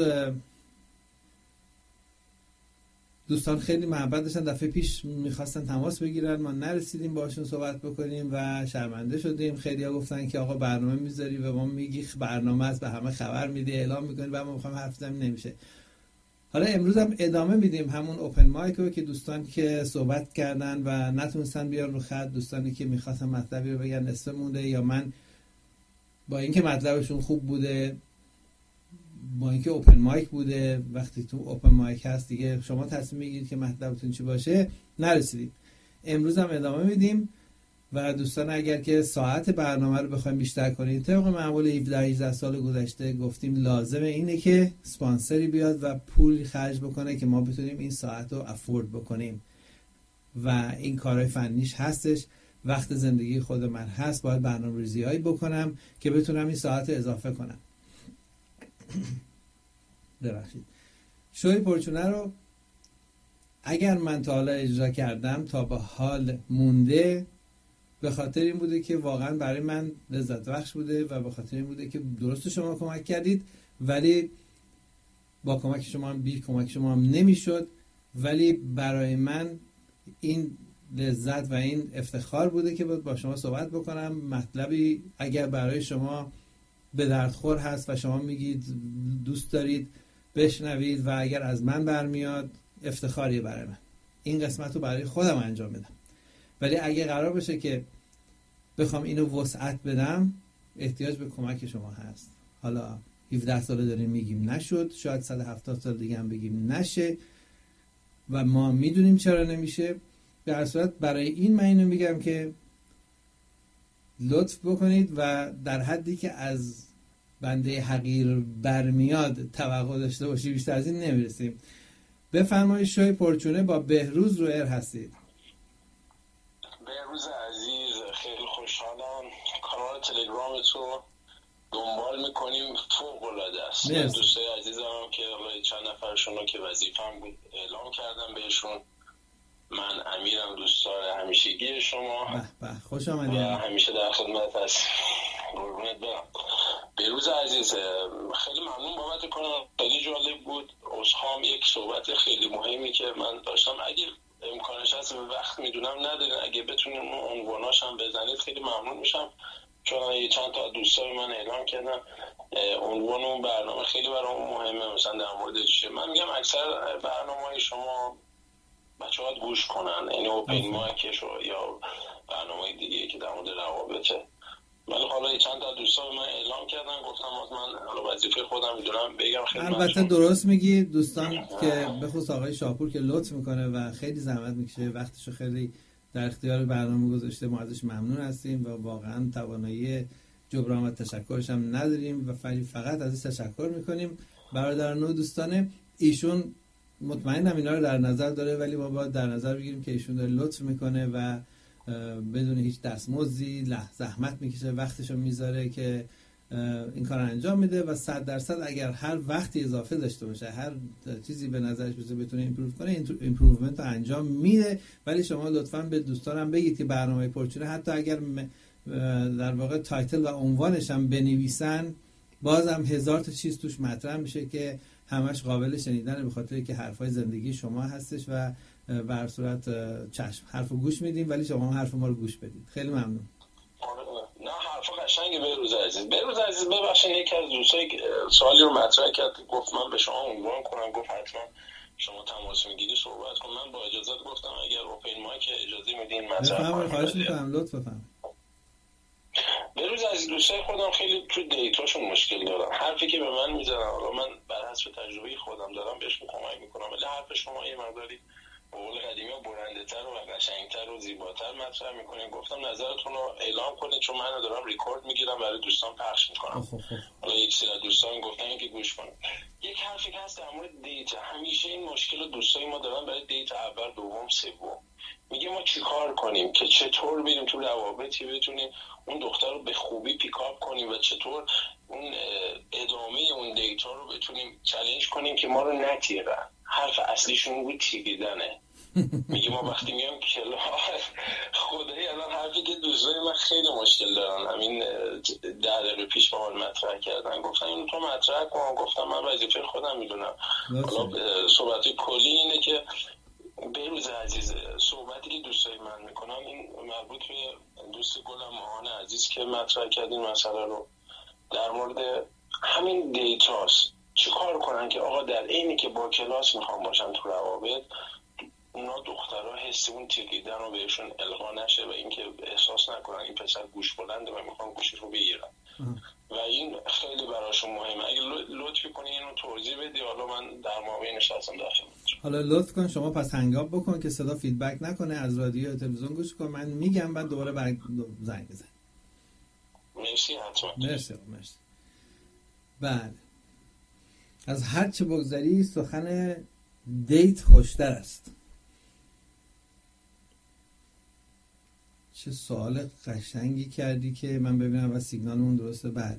دوستان خیلی محبت داشتن، دفعه پیش میخواستن تماس بگیرن، ما نرسیدیم باشون صحبت بکنیم و شرمنده شدیم. خیلی ها گفتن که آقا برنامه میذاری و ما میگی برنامه است، به همه خبر میدی، اعلام میکنی و ما میخوایم حرف بزنیم، نمیشه. حالا امروز هم ادامه میدیم همون اوپن مایک رو که دوستان که صحبت کردن و نتونستن بیان رو خط، دوستانی که میخواستن مطلبی رو بگن اسم مونده، یا من با اینکه مطلبشون خوب بوده، با اینکه اوپن مایک بوده، وقتی تو اوپن مایک هست دیگه شما تصمیم میگیرید که مطلبتون چی باشه، نرسیدیم. امروز هم ادامه میدیم و دوستان اگر که ساعت برنامه رو بخوایم بیشتر کنید، طبق معمول 17-18 سال گذشته گفتیم لازمه اینه که اسپانسری بیاد و پول خرج بکنه که ما بتونیم این ساعت رو افورد بکنیم و این کارهای فنیش هستش. وقت زندگی خود من هست، باید برنامه‌ریزی‌هایی بکنم که بتونم این ساعت رو اضافه کنم. ببخشید. شوی پرچونه رو اگر من تا حالا اجرا کردم تا به حال مونده، به خاطر این بوده که واقعا برای من لذت بخش بوده و به خاطر این بوده که درست شما کمک کردید، ولی با کمک شما هم بی کمک شما هم نمیشد، ولی برای من این لذت و این افتخار بوده که با شما صحبت بکنم. مطلبی اگر برای شما به دردخور هست و شما میگید دوست دارید بشنوید و اگر از من برمیاد، افتخاریه برای من. این قسمت رو برای خودم انجام بدم، ولی اگه قرار بشه که بخوام اینو وسعت بدم، احتیاج به کمک شما هست. حالا 17 ساله داریم میگیم نشد، شاید 170 سال دیگه هم بگیم نشه و ما میدونیم چرا نمیشه. به هر صورت برای این من اینو میگم که لطف بکنید و در حدی که از بنده حقیر برمیاد توقع داشته باشی، بیشتر از این نمیرسیم. بفرمایید. شوی پرچونه با بهروز رو ایر هستید. تو دنبال میکنیم فوق العاده است. من دوستای عزیزم هم که چند نفرشون رو که وظیفه‌ام بود اعلام کردم بهشون. من امیرم، دوستدار همیشگی شما. خوش آمدید. همیشه در خدمت هست. قربونت برم. بهروز عزیز، خیلی ممنون بابت کنم. خیلی جالب بود. عذرخواهم، یک صحبت خیلی مهمی که من داشتم، اگه امکانش هست وقت میدونم ندارین، اگه بتونیم اون عنواناش هم بزنید خیلی ممنون میشم، چون یه چند تا دوستای من اعلام کردن عنوان اون برنامه خیلی برام مهمه. مثلا در مورد چیه، من میگم اکثر برنامه‌های شما بچه‌ها گوش کنن، یعنی اوپن مایکش یا برنامه‌های دیگه که در مورد روابطه. ولی حالا چند تا دوستا من اعلام کردن، گفتم من حالا وظیفه خودم میدونم بگم خدمتتون. البته درست میگی دوستان که به خصوص آقای شاپور که لطف میکنه و خیلی زحمت میکشه، وقتشو خیلی در اختیار برنامه گذاشته، ما ازش ممنون هستیم و واقعا توانایی جبران و تشکرش هم نداریم و فقط ازش تشکر میکنیم. برادر نو دوستانه، ایشون مطمئنم اینا رو در نظر داره، ولی ما باید در نظر بگیریم که ایشون داره لطف میکنه و بدون هیچ دستمزدی زحمت میکشه، وقتشو میذاره که این کار انجام میده و 100% اگر هر وقتی اضافه داشته باشه، هر چیزی به نظرش بتونه ایمپروو کنه، ایمپروومنت رو انجام میده. ولی شما لطفاً به دوستانم بگید که برنامه پرچونه حتی اگر در واقع تایتل و عنوانش هم بنویسن، بازم 1000 تا چیز توش مطرح میشه که همش قابل شنیدنه، به خاطر که حرفای زندگی شما هستش و به هر صورت چشم حرفو گوش میدیم، ولی شما هم حرف ما رو گوش بدید. خیلی ممنون. نه حرف قشنگه. بهروز عزیز ببخشید، یکی از دوستای سوالی رو مطرح کرد، گفت من به شما عنوان کنم، گفت حتما شما تماس میگیری صحبت کن. من با اجازت گفتم اگر اوپن مایک اجازه میدین مطرح کنم. خواهش میکنم، لطف بفرمایید. بهروز عزیز، دوستای خودم خیلی تو دیتاشون مشکل دارن. حرفی که به من میزنن، حالا من بر حسب تجربه خودم دارم بهشون کمک میکنم، ولی حرف شما یه مقداری به قول قدیمی برنده‌تر و قشنگتر و زیباتر مطرح میکنین. گفتم نظرتون رو اعلام کنید، چون من دارم ریکورد میگیرم برای دوستان پخش میکنم. حالا یک سری دوستان گفتن که گوش کنید. یک حرفی که هست در مورد دیت، همیشه این مشکل دوستای ما دارن برای دیت اول، دوم، سوم. میگه ما چیکار کنیم که چطور بریم تو روابطی بتونیم اون دختر رو به خوبی پیکاپ کنیم و چطور اون ادامه اون دیتا رو بتونیم چالش کنیم که ما رو نتیرن. حرف اصلیشون بود تیریدنه. میگه ما وقتی میام کلاس، خدایی الان حرفی که دوستای من خیلی مشکل دارن، همین 10 دقیقه پیش با من مطرح کردن، گفتن اینو تو مطرح کن. گفتم من وظیفه خودم میدونم. حالا صحبت کلی اینه که بهروز عزیز، صحبتی که دوستای من میکنن این مربوط به دوست گلم ماهان عزیز که مطرح کردین مسئله رو در مورد همین دیتاست. چی کار کنن که آقا در اینی که با کلاس میخوام باشن تو روابط، اونا دخترها حس اون تیریدن رو بهشون القا نشه و اینکه احساس نکنن این پسر گوش بلنده و میخوام گوشش رو بگیرن و این خیلی براشون مهمه. اگه لطفی کنی اینو توضیح بدی، حالا من در مابینش هستم داخل. حالا لطف کن شما پس هنگام بکن که صدا فیدبک نکنه، از رادیو یا تلویزیون گوش کن، من میگم بعد دوباره زنگ بزن. مرسی. حتما. مرسی. بله، از هر چه بگذری سخن دیت خوشتر است. چه سوال قشنگی کردی که من ببینم و سیگنالمون درسته. بله،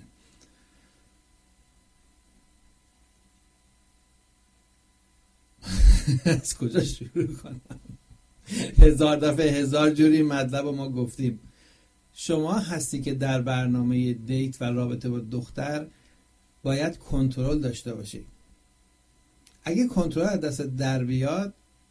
از کجا شروع کنم؟ 1000 دفعه 1000 جوری مطلب ما گفتیم. شما هستی که در برنامه دیت و رابطه با دختر باید کنترل داشته باشی. اگه کنترل از دست در بیاد،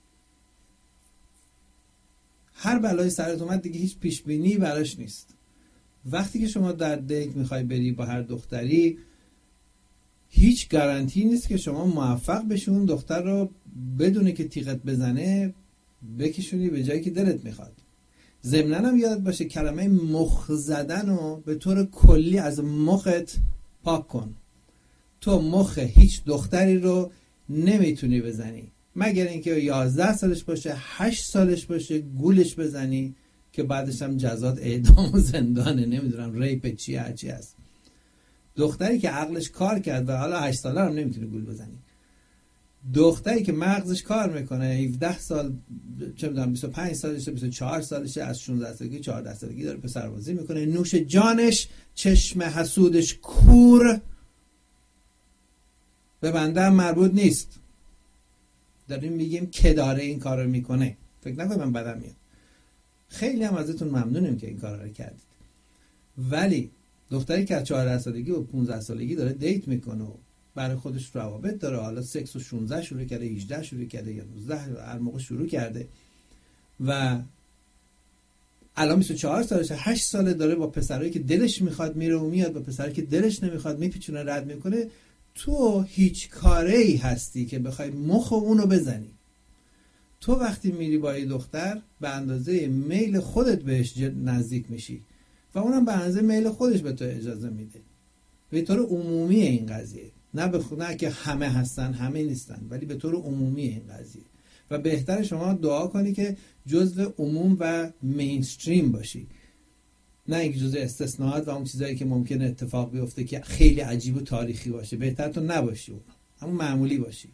هر بلای سرت اومد دیگه هیچ پیش بینی براش نیست. وقتی که شما در دیت میخوای بری با هر دختری، هیچ گارانتی نیست که شما موفق بشی اون دختر رو بدونه که تیغت بزنه بکشونی به جایی که دلت میخواد. ضمناً هم یاد باشه کلمه مخ زدن رو به طور کلی از مخت پاک کن. تو مخ هیچ دختری رو نمیتونی بزنی مگر اینکه 11 سالش باشه، 8 سالش باشه، گولش بزنی که بعدش هم جزات اعدام و زندانه، نمیدونم ریپ چی هرچی هست. دختری که عقلش کار کرد و حالا 8 ساله هم نمیتونه گول بزنی. دختری که مغزش کار میکنه 17 سال چه میدونم 25 سالشه 24 سالشه از 16 سالگی 14 سالگی داره پسربازی میکنه، نوش جانش، چشم حسودش کور، به بنده هم مربوط نیست. داریم میگیم که داره این کار رو میکنه، فکر نکنید من بدم میاد. خیلی هم ازتون ممنونیم که این کار رو کردید. ولی دختری که از 14 سالگی و 15 سالگی داره دیت میکنه و برای خودش روابط داره، حالا سکس و 16 شروع کرده، 18 شروع کرده یا 19 هر موقع شروع کرده و الان 24 سالشه، 8 ساله داره با پسرایی که دلش میخواد میره و میاد، با پسرایی که دلش نمیخواد میپیچونه رد میکنه. تو هیچ کاره‌ای هستی که بخوای مخ اونو بزنی؟ تو وقتی میری با یه دختر به اندازه میل خودت بهش نزدیک میشی و اونم به اندازه میل خودش به تو اجازه میده. به طور عمومی این قضیه، نه که همه هستن همه نیستن، ولی به طور عمومی این قضیه و بهتر شما دعا کنی که جزو عموم و مینستریم باشی، نه اینکه جزو استثناءات و اون چیزایی که ممکنه اتفاق بیفته که خیلی عجیب و تاریخی باشه. بهتر تو نباشی اون، همون معمولی باشی.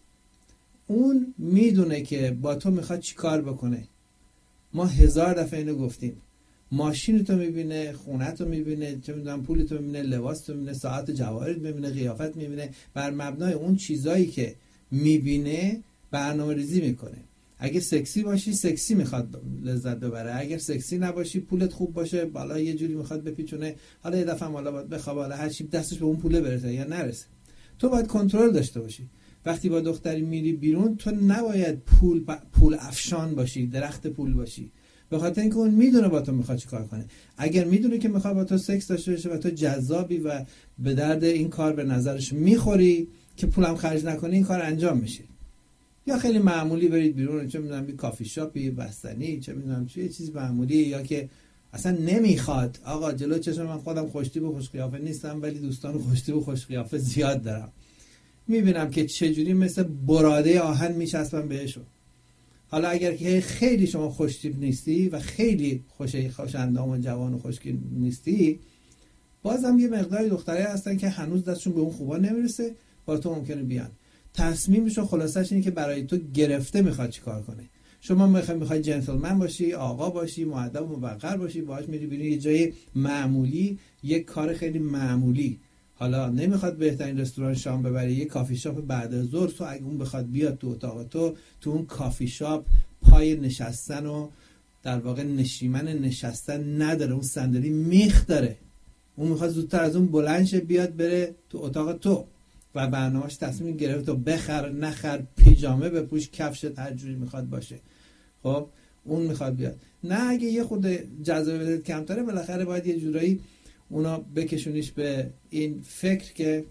اون میدونه که با تو میخواد چی کار بکنه. ما 1000 دفعه اینو گفتیم. ماشین تو میبینه، خونه تو میبینه، چه میدونم پول تو میبینه، لباس تو میبینه، ساعت جواهرت میبینه، قیافت میبینه. بر مبنای اون چیزایی که میبینه برنامه‌ریزی میکنه. اگه سکسی باشی سکسی میخواد لذت ببره، اگر سکسی نباشی پولت خوب باشه بالا یه جوری میخواد بپیچونه، حالا یه دفعه حالا باید بخوابه، حالا هر چی دستش به اون پوله برسه یا نرسه. تو باید کنترل داشته باشی. وقتی با دختری میری بیرون تو نباید پول افشان باشی، درخت پول باشی، به خاطر اینکه اون میدونه با تو میخواد چی کار کنه. اگر میدونه که میخواد با تو سکس داشته باشه و تو جذابی و به درد این کار به نظرش میخوری که پولم خرج نکنی، این کار انجام میشه. یا خیلی معمولی برید بیرون، چه میدونم یه کافی شاپی، بستنی، چه میدونم چه چیز معمولی، یا که اصلا نمیخواد. آقا جلو چشم من خودم خوشتیپ و خوش قیافه نیستم ولی دوستان خوشتیپ و خوش قیافه زیاد دارم. میبینم که چجوری مثل براده آهن میچسبن بهشون. حالا اگر که خیلی شما خوشتیپ نیستی و خیلی خوش‌اندام و جوان و خوشگل نیستی، بازم یه مقداری دختره هستن که هنوز دستشون به اون خوبا نمیرسه، با تو ممکنه بیان. تصمیمشون خلاصش اینه که برای تو گرفته میخواد چی کار کنه. شما میخوای جنتلمن باشی، آقا باشی، مؤدب و موقر باشی، باهاش میری بیرون یه جای معمولی، یک کار خیلی معمولی. حالا نمیخواد بهترین رستوران شام ببری، یه کافی شاپ بعد از ظهر، تو اگه اون بخواد بیاد تو اتاق تو اون کافی شاپ پای نشستن و در واقع نشیمن نشستن نداره، اون صندلی میخ داره. اون میخواد زودتر از اون بلند شه بیاد بره تو اتاق تو و برنامه‌اش تصمیم گرفت تو بخر نخر، پیژامه بپوش، کفشت هر جوری میخواد باشه. خب اون میخواد بیاد. نه اگه یه خود جذابیت کمتره، بالاخره باید یه جورایی اونا بکشونیش به این فکر که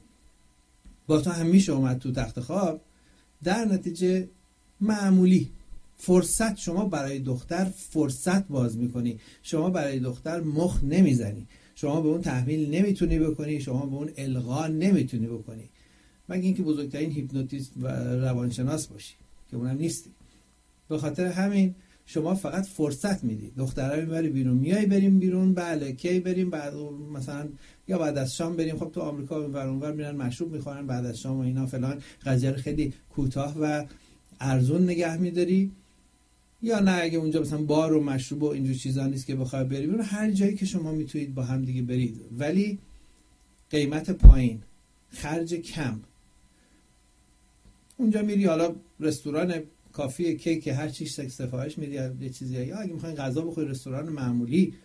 با تو هم میشه اومد تو تخت خواب. در نتیجه معمولی فرصت، شما برای دختر فرصت باز میکنی، شما برای دختر مخ نمیزنی، شما به اون تحمیل نمیتونی بکنی، شما به اون القا نمیتونی بکنی، مگه اینکه بزرگترین هیپنوتیست و روانشناس باشی که اونم نیستی. به خاطر همین شما فقط فرصت میدی. دخترها میبری بیرون، میای بریم بیرون، بله کی بریم، بعد مثلا یا بعد از شام بریم. خب تو آمریکا اونور میرن مشروب میخورن بعد از شام و اینا فلان، قضیه رو خیلی کوتاه و ارزون نگه میداری. یا نه اگه اونجا مثلا بار و مشروب و اینجور چیزا نیست که بخوای بری بیرون، هر جایی که شما میتونید با هم دیگه برید، ولی قیمت پایین، خرج کم. اونجا میری حالا رستوران، کافی، کیک، هر چیز سفارش میدی یه چیزی، یا اگه میخواین غذا بخوری رستوران معمولی،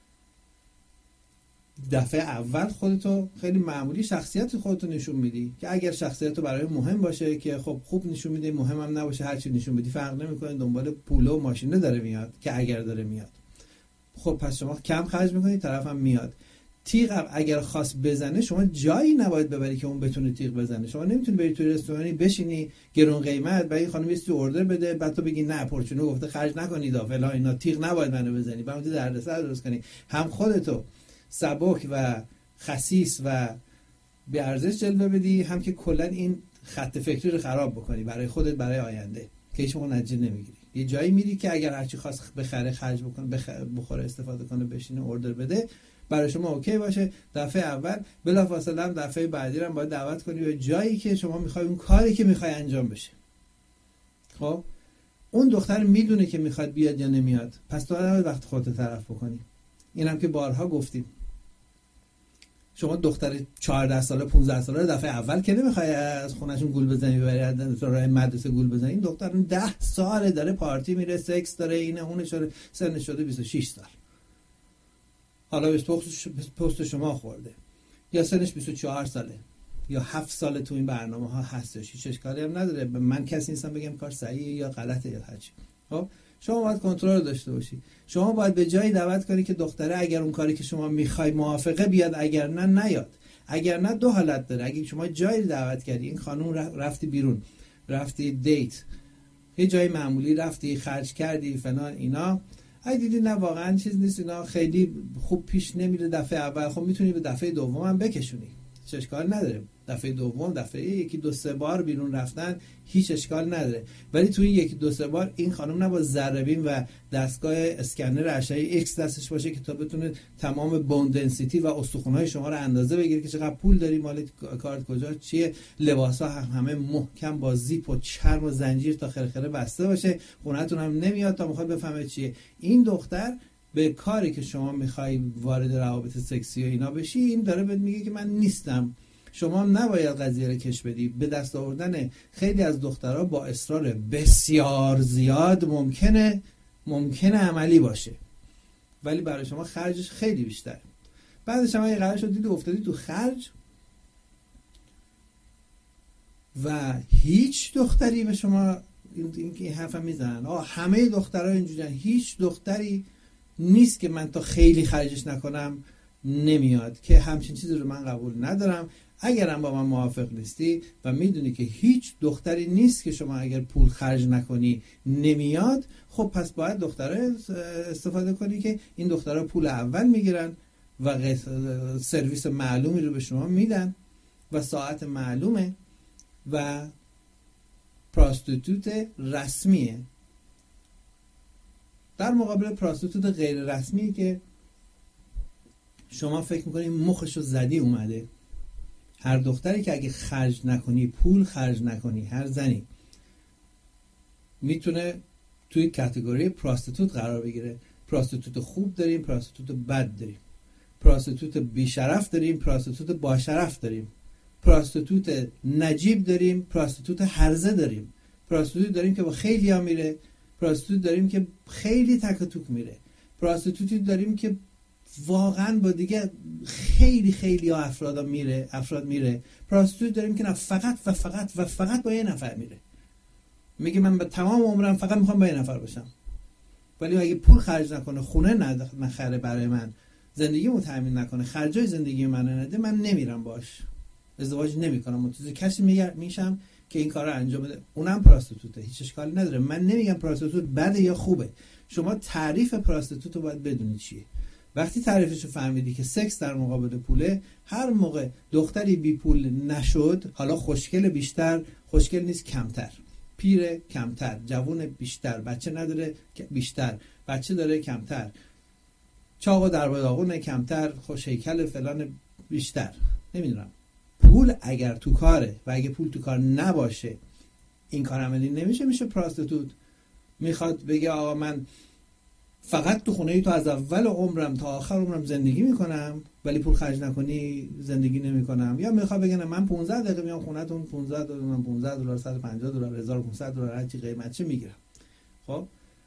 دفعه اول خودتو خیلی معمولی شخصیت خودتو نشون میدی که اگر شخصیتت برای مهم باشه که خب خوب نشون میدی، مهم هم نباشه هر چی نشون بدی فرق نمیکنه، دنبال پول و ماشینه داره میاد که اگر داره میاد خب پس شما کم خرج میکنی، طرفم میاد. تیغ اگر خواست بزنه شما جایی نباید ببری که اون بتونه تیغ بزنه. شما نمیتونی بری توی رستورانی بشینی گرون قیمت و این خانم یه اوردر بده بعد تو بگی نه پرچونو گفته خرج نکنید فلان اینا، تیغ نباید منو بزنی، بعد اون دردسر درست کنی. هم خودتو سبک و خسیس و بی ارزش جلوه بدی، هم که کلا این خط فکری رو خراب بکنی برای خودت برای آینده که هیچ موقع نتیجه نمیگیری. یه جایی میری که اگر هر چی خواست بخره خرج بکنه، بخوره استفاده کنه، بشینه اوردر بده، برای شما اوکی باشه، دفعه اول بلافاصله هم دفعه بعدی هم باید دعوت کنی به جایی که شما میخوای اون کاری که میخوای انجام بشه. خب اون دختر میدونه که میخواد بیاد یا نمیاد، پس تو نباید وقت خودت طرف بکنی. اینم که بارها گفتیم، شما دختر 14 ساله 15 ساله دفعه اول که نمیخوای از خونهشون گول بزنی ببری از راه مدرسه گول بزنی. این دختر 10 ساله داره پارتی میره، سکس داره، اینه اونه، شده سنش شده 26 سال، حالا بهش پست شما خورده، یا سنش 24 ساله یا 7 ساله تو این برنامه ها هستش، هیچ اشکالی هم نداره. من کسی نیستم بگم کار صحیحه یا غلطه یا هرچی. خب شما باید کنترل داشته باشی. شما باید به جایی دعوت کنی که دختره اگر اون کاری که شما میخوای موافقه بیاد، اگر نه نیاد. اگر نه دو حالت داره. اگه شما جایی دعوت کردی، این خانوم رفتی بیرون، رفتی دیت، یه جای معمولی رفتی، خرج کردی فلان اینا، اگه دیدی نه واقعا چیز نیست، اینا خیلی خوب پیش نمیره دفعه اول، خب میتونی به دفعه دوم هم بکشونی، هیچ اشکال نداره. دفعه دوم، دفعه یکی دو سه بار بیرون رفتن هیچ اشکال نداره. ولی توی یکی دو سه بار این خانم نباید ذره‌بین و دستگاه اسکنر اشعه ایکس دستش باشه که تا بتونه تمام بون دنسیتی و استخوان‌های شما رو اندازه بگیره که چقدر پول داری، مال کارت کجا چیه، لباسا همه محکم با زیپ و چرم و زنجیر تا خرخره بسته باشه، خونه‌تون هم نمیاد تا میخواد بفهمه چیه. این دختر به کاری که شما میخوای وارد روابط سکسی و اینا بشی، این داره بهت میگه که من نیستم. شما نباید قضیه رو کش بدی. به دست آوردن خیلی از دخترها با اصرار بسیار زیاد ممکنه عملی باشه، ولی برای شما خرجش خیلی بیشتره. بعدش هم اگه قرار شد دیدی افتادی تو خرج و هیچ دختری به شما این حرفم میزنن همه دخترها اینجوریان، هیچ دختری نیست که من تا خیلی خرجش نکنم نمیاد، که همچین چیزی رو من قبول ندارم. اگرم با من موافق نیستی و میدونی که هیچ دختری نیست که شما اگر پول خرج نکنی نمیاد، خب پس باید دختره استفاده کنی که این دخترها پول اول میگیرن و سرویس معلومی رو به شما میدن و ساعت معلومه و پراستیتوت رسمیه، در مقابل پراستیتوت غیر رسمی که شما فکر میکنی مخشو زدی اومده. هر دختری که اگه خرج نکنی، پول خرج نکنی، هر زنی میتونه توی کاتگوری پراستیتوت قرار بگیره. پراستیتوت خوب داریم، پراستیتوت بد داریم، پراستیتوت بیشرف داریم، پراستیتوت باشرف داریم، پراستیتوت نجیب داریم، پراستیتوت هرزه داریم، پراستیتوت داریم که با خیلی ها میره، پراستیتوت داریم که خیلی تک و توک میره، پراستیتوتی داریم که واقعا با دیگه خیلی افراد میره. پراستیتوت داریم که نه فقط با یه نفر میره، میگه من به تمام عمرم فقط میخوام با یه نفر باشم، ولی اگه پول خرج نکنه، خونه نخره برای من، زندگیمو تامین نکنه، خرجای زندگی من نده، من نمیرم باش، ازدواج نمیکنم، متوجه کسی میشم که این کارو انجام بده. اونم پراستیتوته، هیچ اشکالی نداره. من نمیگم پراستیتوت بده یا خوبه، شما تعریف پراستیتوت رو باید بدونی چیه. وقتی تعریفشو فهمیدی که سکس در مقابل پوله، هر موقع دختری بی پول نشد، حالا خوشگل بیشتر، خوشگل نیست کمتر، پیر کمتر، جوون بیشتر، بچه نداره بیشتر، بچه داره کمتر، چاق و در داغون کمتر، خوش هیکل فلان بیشتر، نمیدونم، پول اگر تو کاره و اگه پول تو کار نباشه این کار عملی نمیشه، میشه پراستیتوت. میخواد بگه آقا من فقط تو خونه تو از اول عمرم تا آخر عمرم زندگی میکنم ولی پول خرج نکنی زندگی نمیکنم، یا میخواد بگه من 15 دقیقه میام خونه‌تون، 15 دلار، من 15 دلار، 150 دلار، 1500 دلار، هر چی قیمت چه میگیرم. خب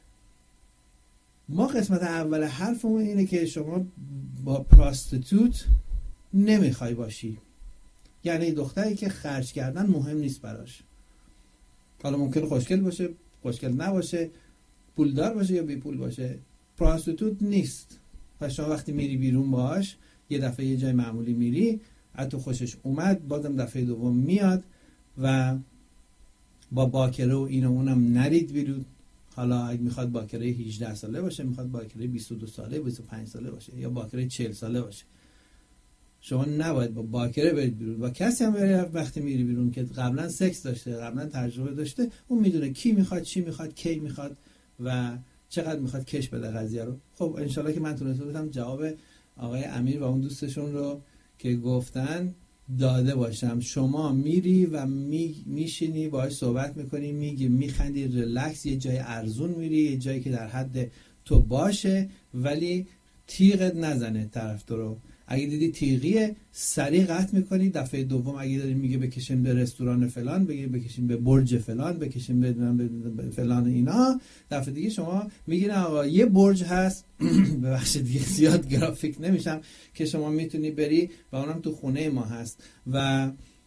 ما قسمت اول حرفمون اینه که شما با پراستیتوت نمیخوای باشی، یعنی دختری که خرج کردن مهم نیست براش، حالا ممکنه خوشگل باشه، خوشگل نباشه، پولدار باشه یا بی پول باشه، پراستیتوت نیست. پس شما وقتی میری بیرون باهاش، یه دفعه یه جای معمولی میری، حتی خوشش اومد، بازم دفعه دوم میاد و با باکره و این و اونم نرید بیرون. حالا اگه میخواد باکره 18 ساله باشه، میخواد باکره 22 ساله، 25 ساله باشه، یا باکره 40 ساله باشه، شما نباید با باکره برید بیرون. با کسی هم برید وقتی میری بیرون که قبلا سکس داشته، قبلا تجربه داشته، اون میدونه کی میخواد، چی میخواد، کی میخواد و چقدر میخواد کش بده قضیه رو. خب انشالله که من تونسته بودم جواب آقای امیر و اون دوستشون رو که گفتن داده باشم. شما میری و میشینی باهاش صحبت میکنی، میگی، میخندی، ریلکس، یه جای ارزون میری، یه جایی که در حد تو باشه ولی تیغت نزنه طرف تو رو. اگه دیدی تیغیه سریع قطع میکنی. دفعه دوم اگه داری میگه بکشیم به رستوران فلان، بگی بکشیم به برج فلان، بکشیم به فلان اینا، دفعه دیگه شما میگین آقا یه برج هست ببخشید دیگه زیاد گرافیک نمیشم که شما میتونی بری و اونم تو خونه ما هست و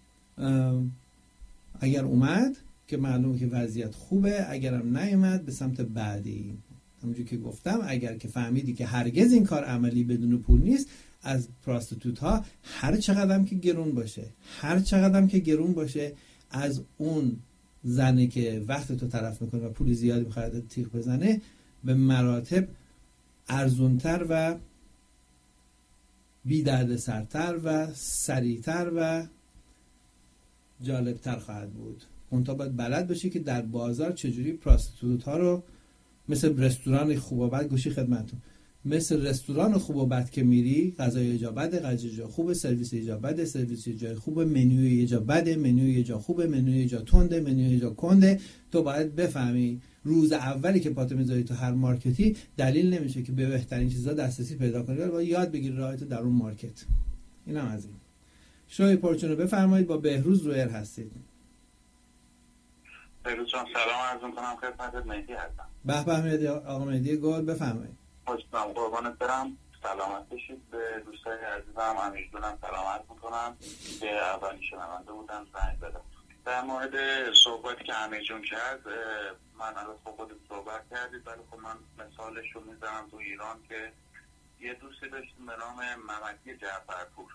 اگر اومد که معلومه که وضعیت خوبه، اگرم نیومد به سمت بعدی. همونجور که گفتم اگر که فهمیدی که هرگز این کار عملی بدون پول نیست، از پراستیتوت ها هر چقدرم که گرون باشه از اون زنی که وقت تو طرف میکنه و پول زیادی میخواد تیغ بزنه به مراتب ارزونتر و بی درد سرتر و سریعتر و جالبتر خواهد بود. منتها باید بلد باشی که در بازار چجوری پراستیتوت ها رو مثل رستوران خوب و بد، گوشی خدمتتون، مثل رستوران خوب و بد که میری، غذای یه جا بده، غذای یه جا خوبه، سرویس یه جا بده، سرویس یه جا خوبه، منوی یه جا بده، منوی یه جا خوبه، منوی یه جا تنده، منوی یه جا کنده. تو باید بفهمی روز اولی که پاتو میذاری تو هر مارکتی دلیل نمیشه که به بهترین چیزا دسترسی پیدا کنی، ولی باید یاد بگیری راهتو در اون مارکت. اینم از این. شوی پرچونو بفرمایید، با بهروز رو ایر هستید. بهروز جان سلام عرض می‌کنم خدمتت، مهدی هستم. به به مهدی، آقا مهدی گل بفرمایید. خوشم قربانت برم، سلامت باشید. به دوستای عزیزم امیرجونم سلامت میکنم که اولی شنونده بودم زنگ زدم. در مورد صحبتی که امیرجون کرد، من الان خودت صحبت کردید ولی خب من مثالش رو میزنم تو ایران که یه دوستی داشتیم به نام ممدی جعفرپور.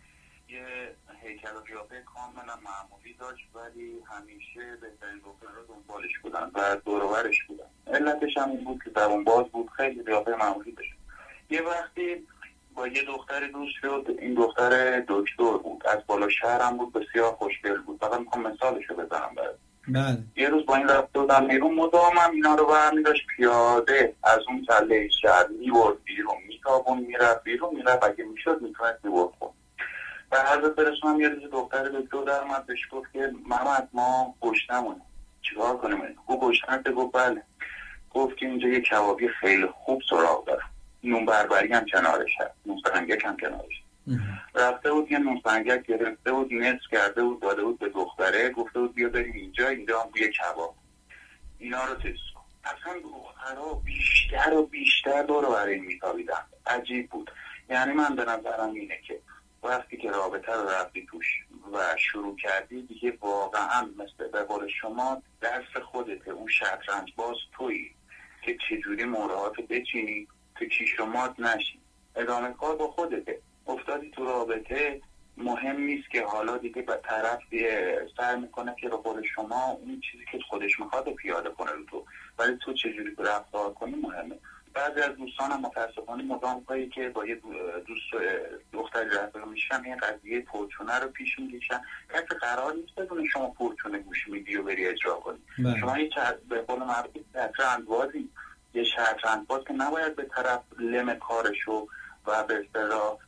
یه هیکل و قیافه کاملا معمولی داشت ولی همیشه بهترین دخترها دنبالش بودن و دور و برش بودن. علتش هم این بود که زبون باز بود، خیلی قیافه معمولی داشت. یه وقتی با یه دختر دوست شد، این دختر دکتر بود، از بالا شهر هم بود، بسیار خوشگل بود. فقط میخوام مثالشو بزنم برات. بله. یه روز با این رفته بودم بیرون، مدام هم اینا رو برمی داشت پیاده از اون تله شهر میبرد بیرون، میتابون میرفت بیرون، میرفت اگه میشد میتونست میبرد خود. و حضرت برسونم یه روز دختر دکتر در اومد بهش گفت که محمد ما گشنمونه چیکار کنیم؟ او گشنت گفت بله. گفت که اینجا یه کبابی خیلی خوب سراغ داره، نون بربری هم کنارش هست، نون سنگک هم کنارش. رفته بود یه نون سنگک گرفته بود، نصف کرده بود داده بود به دختره، گفته بود بیا بریم اینجا هم بوی کباب. اینا رو تست کن. اصلا دخترها بیشتر و بیشتر دور برای میتابیدن. عجیب بود. یعنی من به نظرم اینه که وقتی که رابطه رو رفتی توش و شروع کردی دیگه واقعا مثل به قول شما درس خودته، اون شطرنج باز تویی که چجوری مهرهات بچینی تو کیش و مات نشی. ادامه کار با خودته. افتادی تو رابطه، مهم نیست که حالا دیگه به طرف سر میکنه که به قول شما اون چیزی که خودش میخواد پیاده کنه رو تو، ولی تو چجوری رفتار کنی مهمه. بعضی از دوستانم متاسفانه مدام هایی که با یه دوست دختری رفتار میشن این قضیه پرچونه رو پیش میکشن. کسی قرار نیست بدون شما پرچونه گوش میدی و بری اجرا کنی. شما یه به قول معروف شطرنج‌بازی، یه شطرنج‌باز که نباید به طرف لم کارشو و به اصطلاح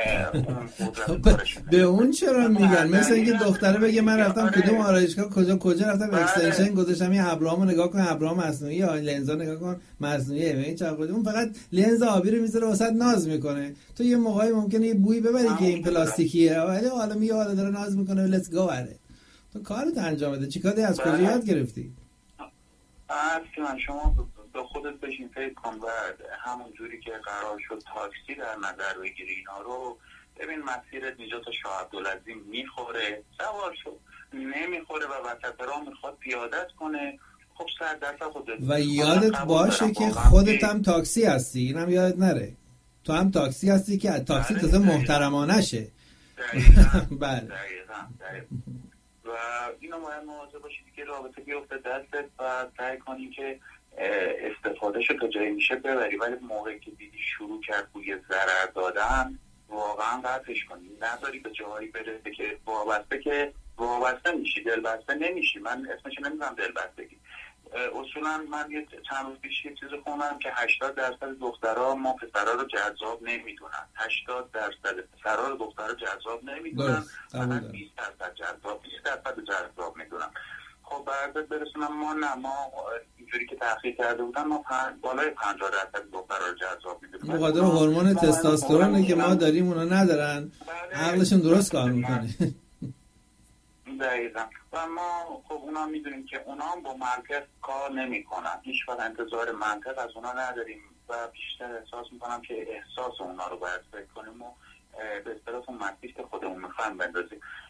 به اون چرا میگن؟ مثل اینکه دختره بگه من رفتم کدوم آرایشگاه کجا رفتم اکستنشن گذاشتم یه ابرامو نگاه کن، ابرام مصنوعی یا لنزا نگاه کن مصنوعیه. ببین چقدر اون فقط لنز آبی رو میذاره واسط ناز میکنه. تو یه موقعی ممکنه یه بویی ببری که این پلاستیکیه ولی حالا میگه حالا داره ناز میکنه لتس گو بره. تو کارت انجام بده. چیکار از کجا یاد گرفتی؟ اصلا شما به خودت بشین فکر کن و همون جوری که قرار شد تاکسی در نظر بگیری اینا رو ببین. مسیرت اینجا تا شاه عبدالعظیم میخوره، سوار شد. نمیخوره و وسط راه میخواد پیادت کنه، خب 100% خودت. و یادت باشه که خودت هم تاکسی هستی، اینم یادت نره. تو هم تاکسی هستی که تاکسی تازه محترمانه شه. بله. و اینو باید مواظب باشید که رابطه بیفته دستت و سعی کنی که استفادهشو تا جایی میشه ببری، ولی موقعی که دیدی شروع کرد بوی ضرر دادن واقعا قطعش کنی. نذاری به جایی برسه که وابسته میشی، دلبسته نمیشی. من اسمش نمیذارم دلبستگی، اصولا من یه چند روز پیش یه چیزی خوندم که 80% دخترها ما پسرها رو جذاب نمیدونن. 80% پسرها رو دخترها جذاب نمیدونن، فقط 20% جذاب 20% جذاب میدونن. خب بعد برسونم ما اینجوری که تحقیق کرده بودن ما بالای 50% دخترها رو جذاب میدونن. بخاطر هورمون تستوسترونه که ما داریم اونا ندارن، عقلشون درست کار میکنه. دقیقا. و ما خب اونا میدونیم که اونا هم با منطق کار نمی کنن، هیچ وقت انتظار منطق از اونا نداریم و بیشتر احساس میکنم که احساس اونا رو باید فکر کنیم و به اصطلاح اون مسیح که خودمون میخوایم بندازیم.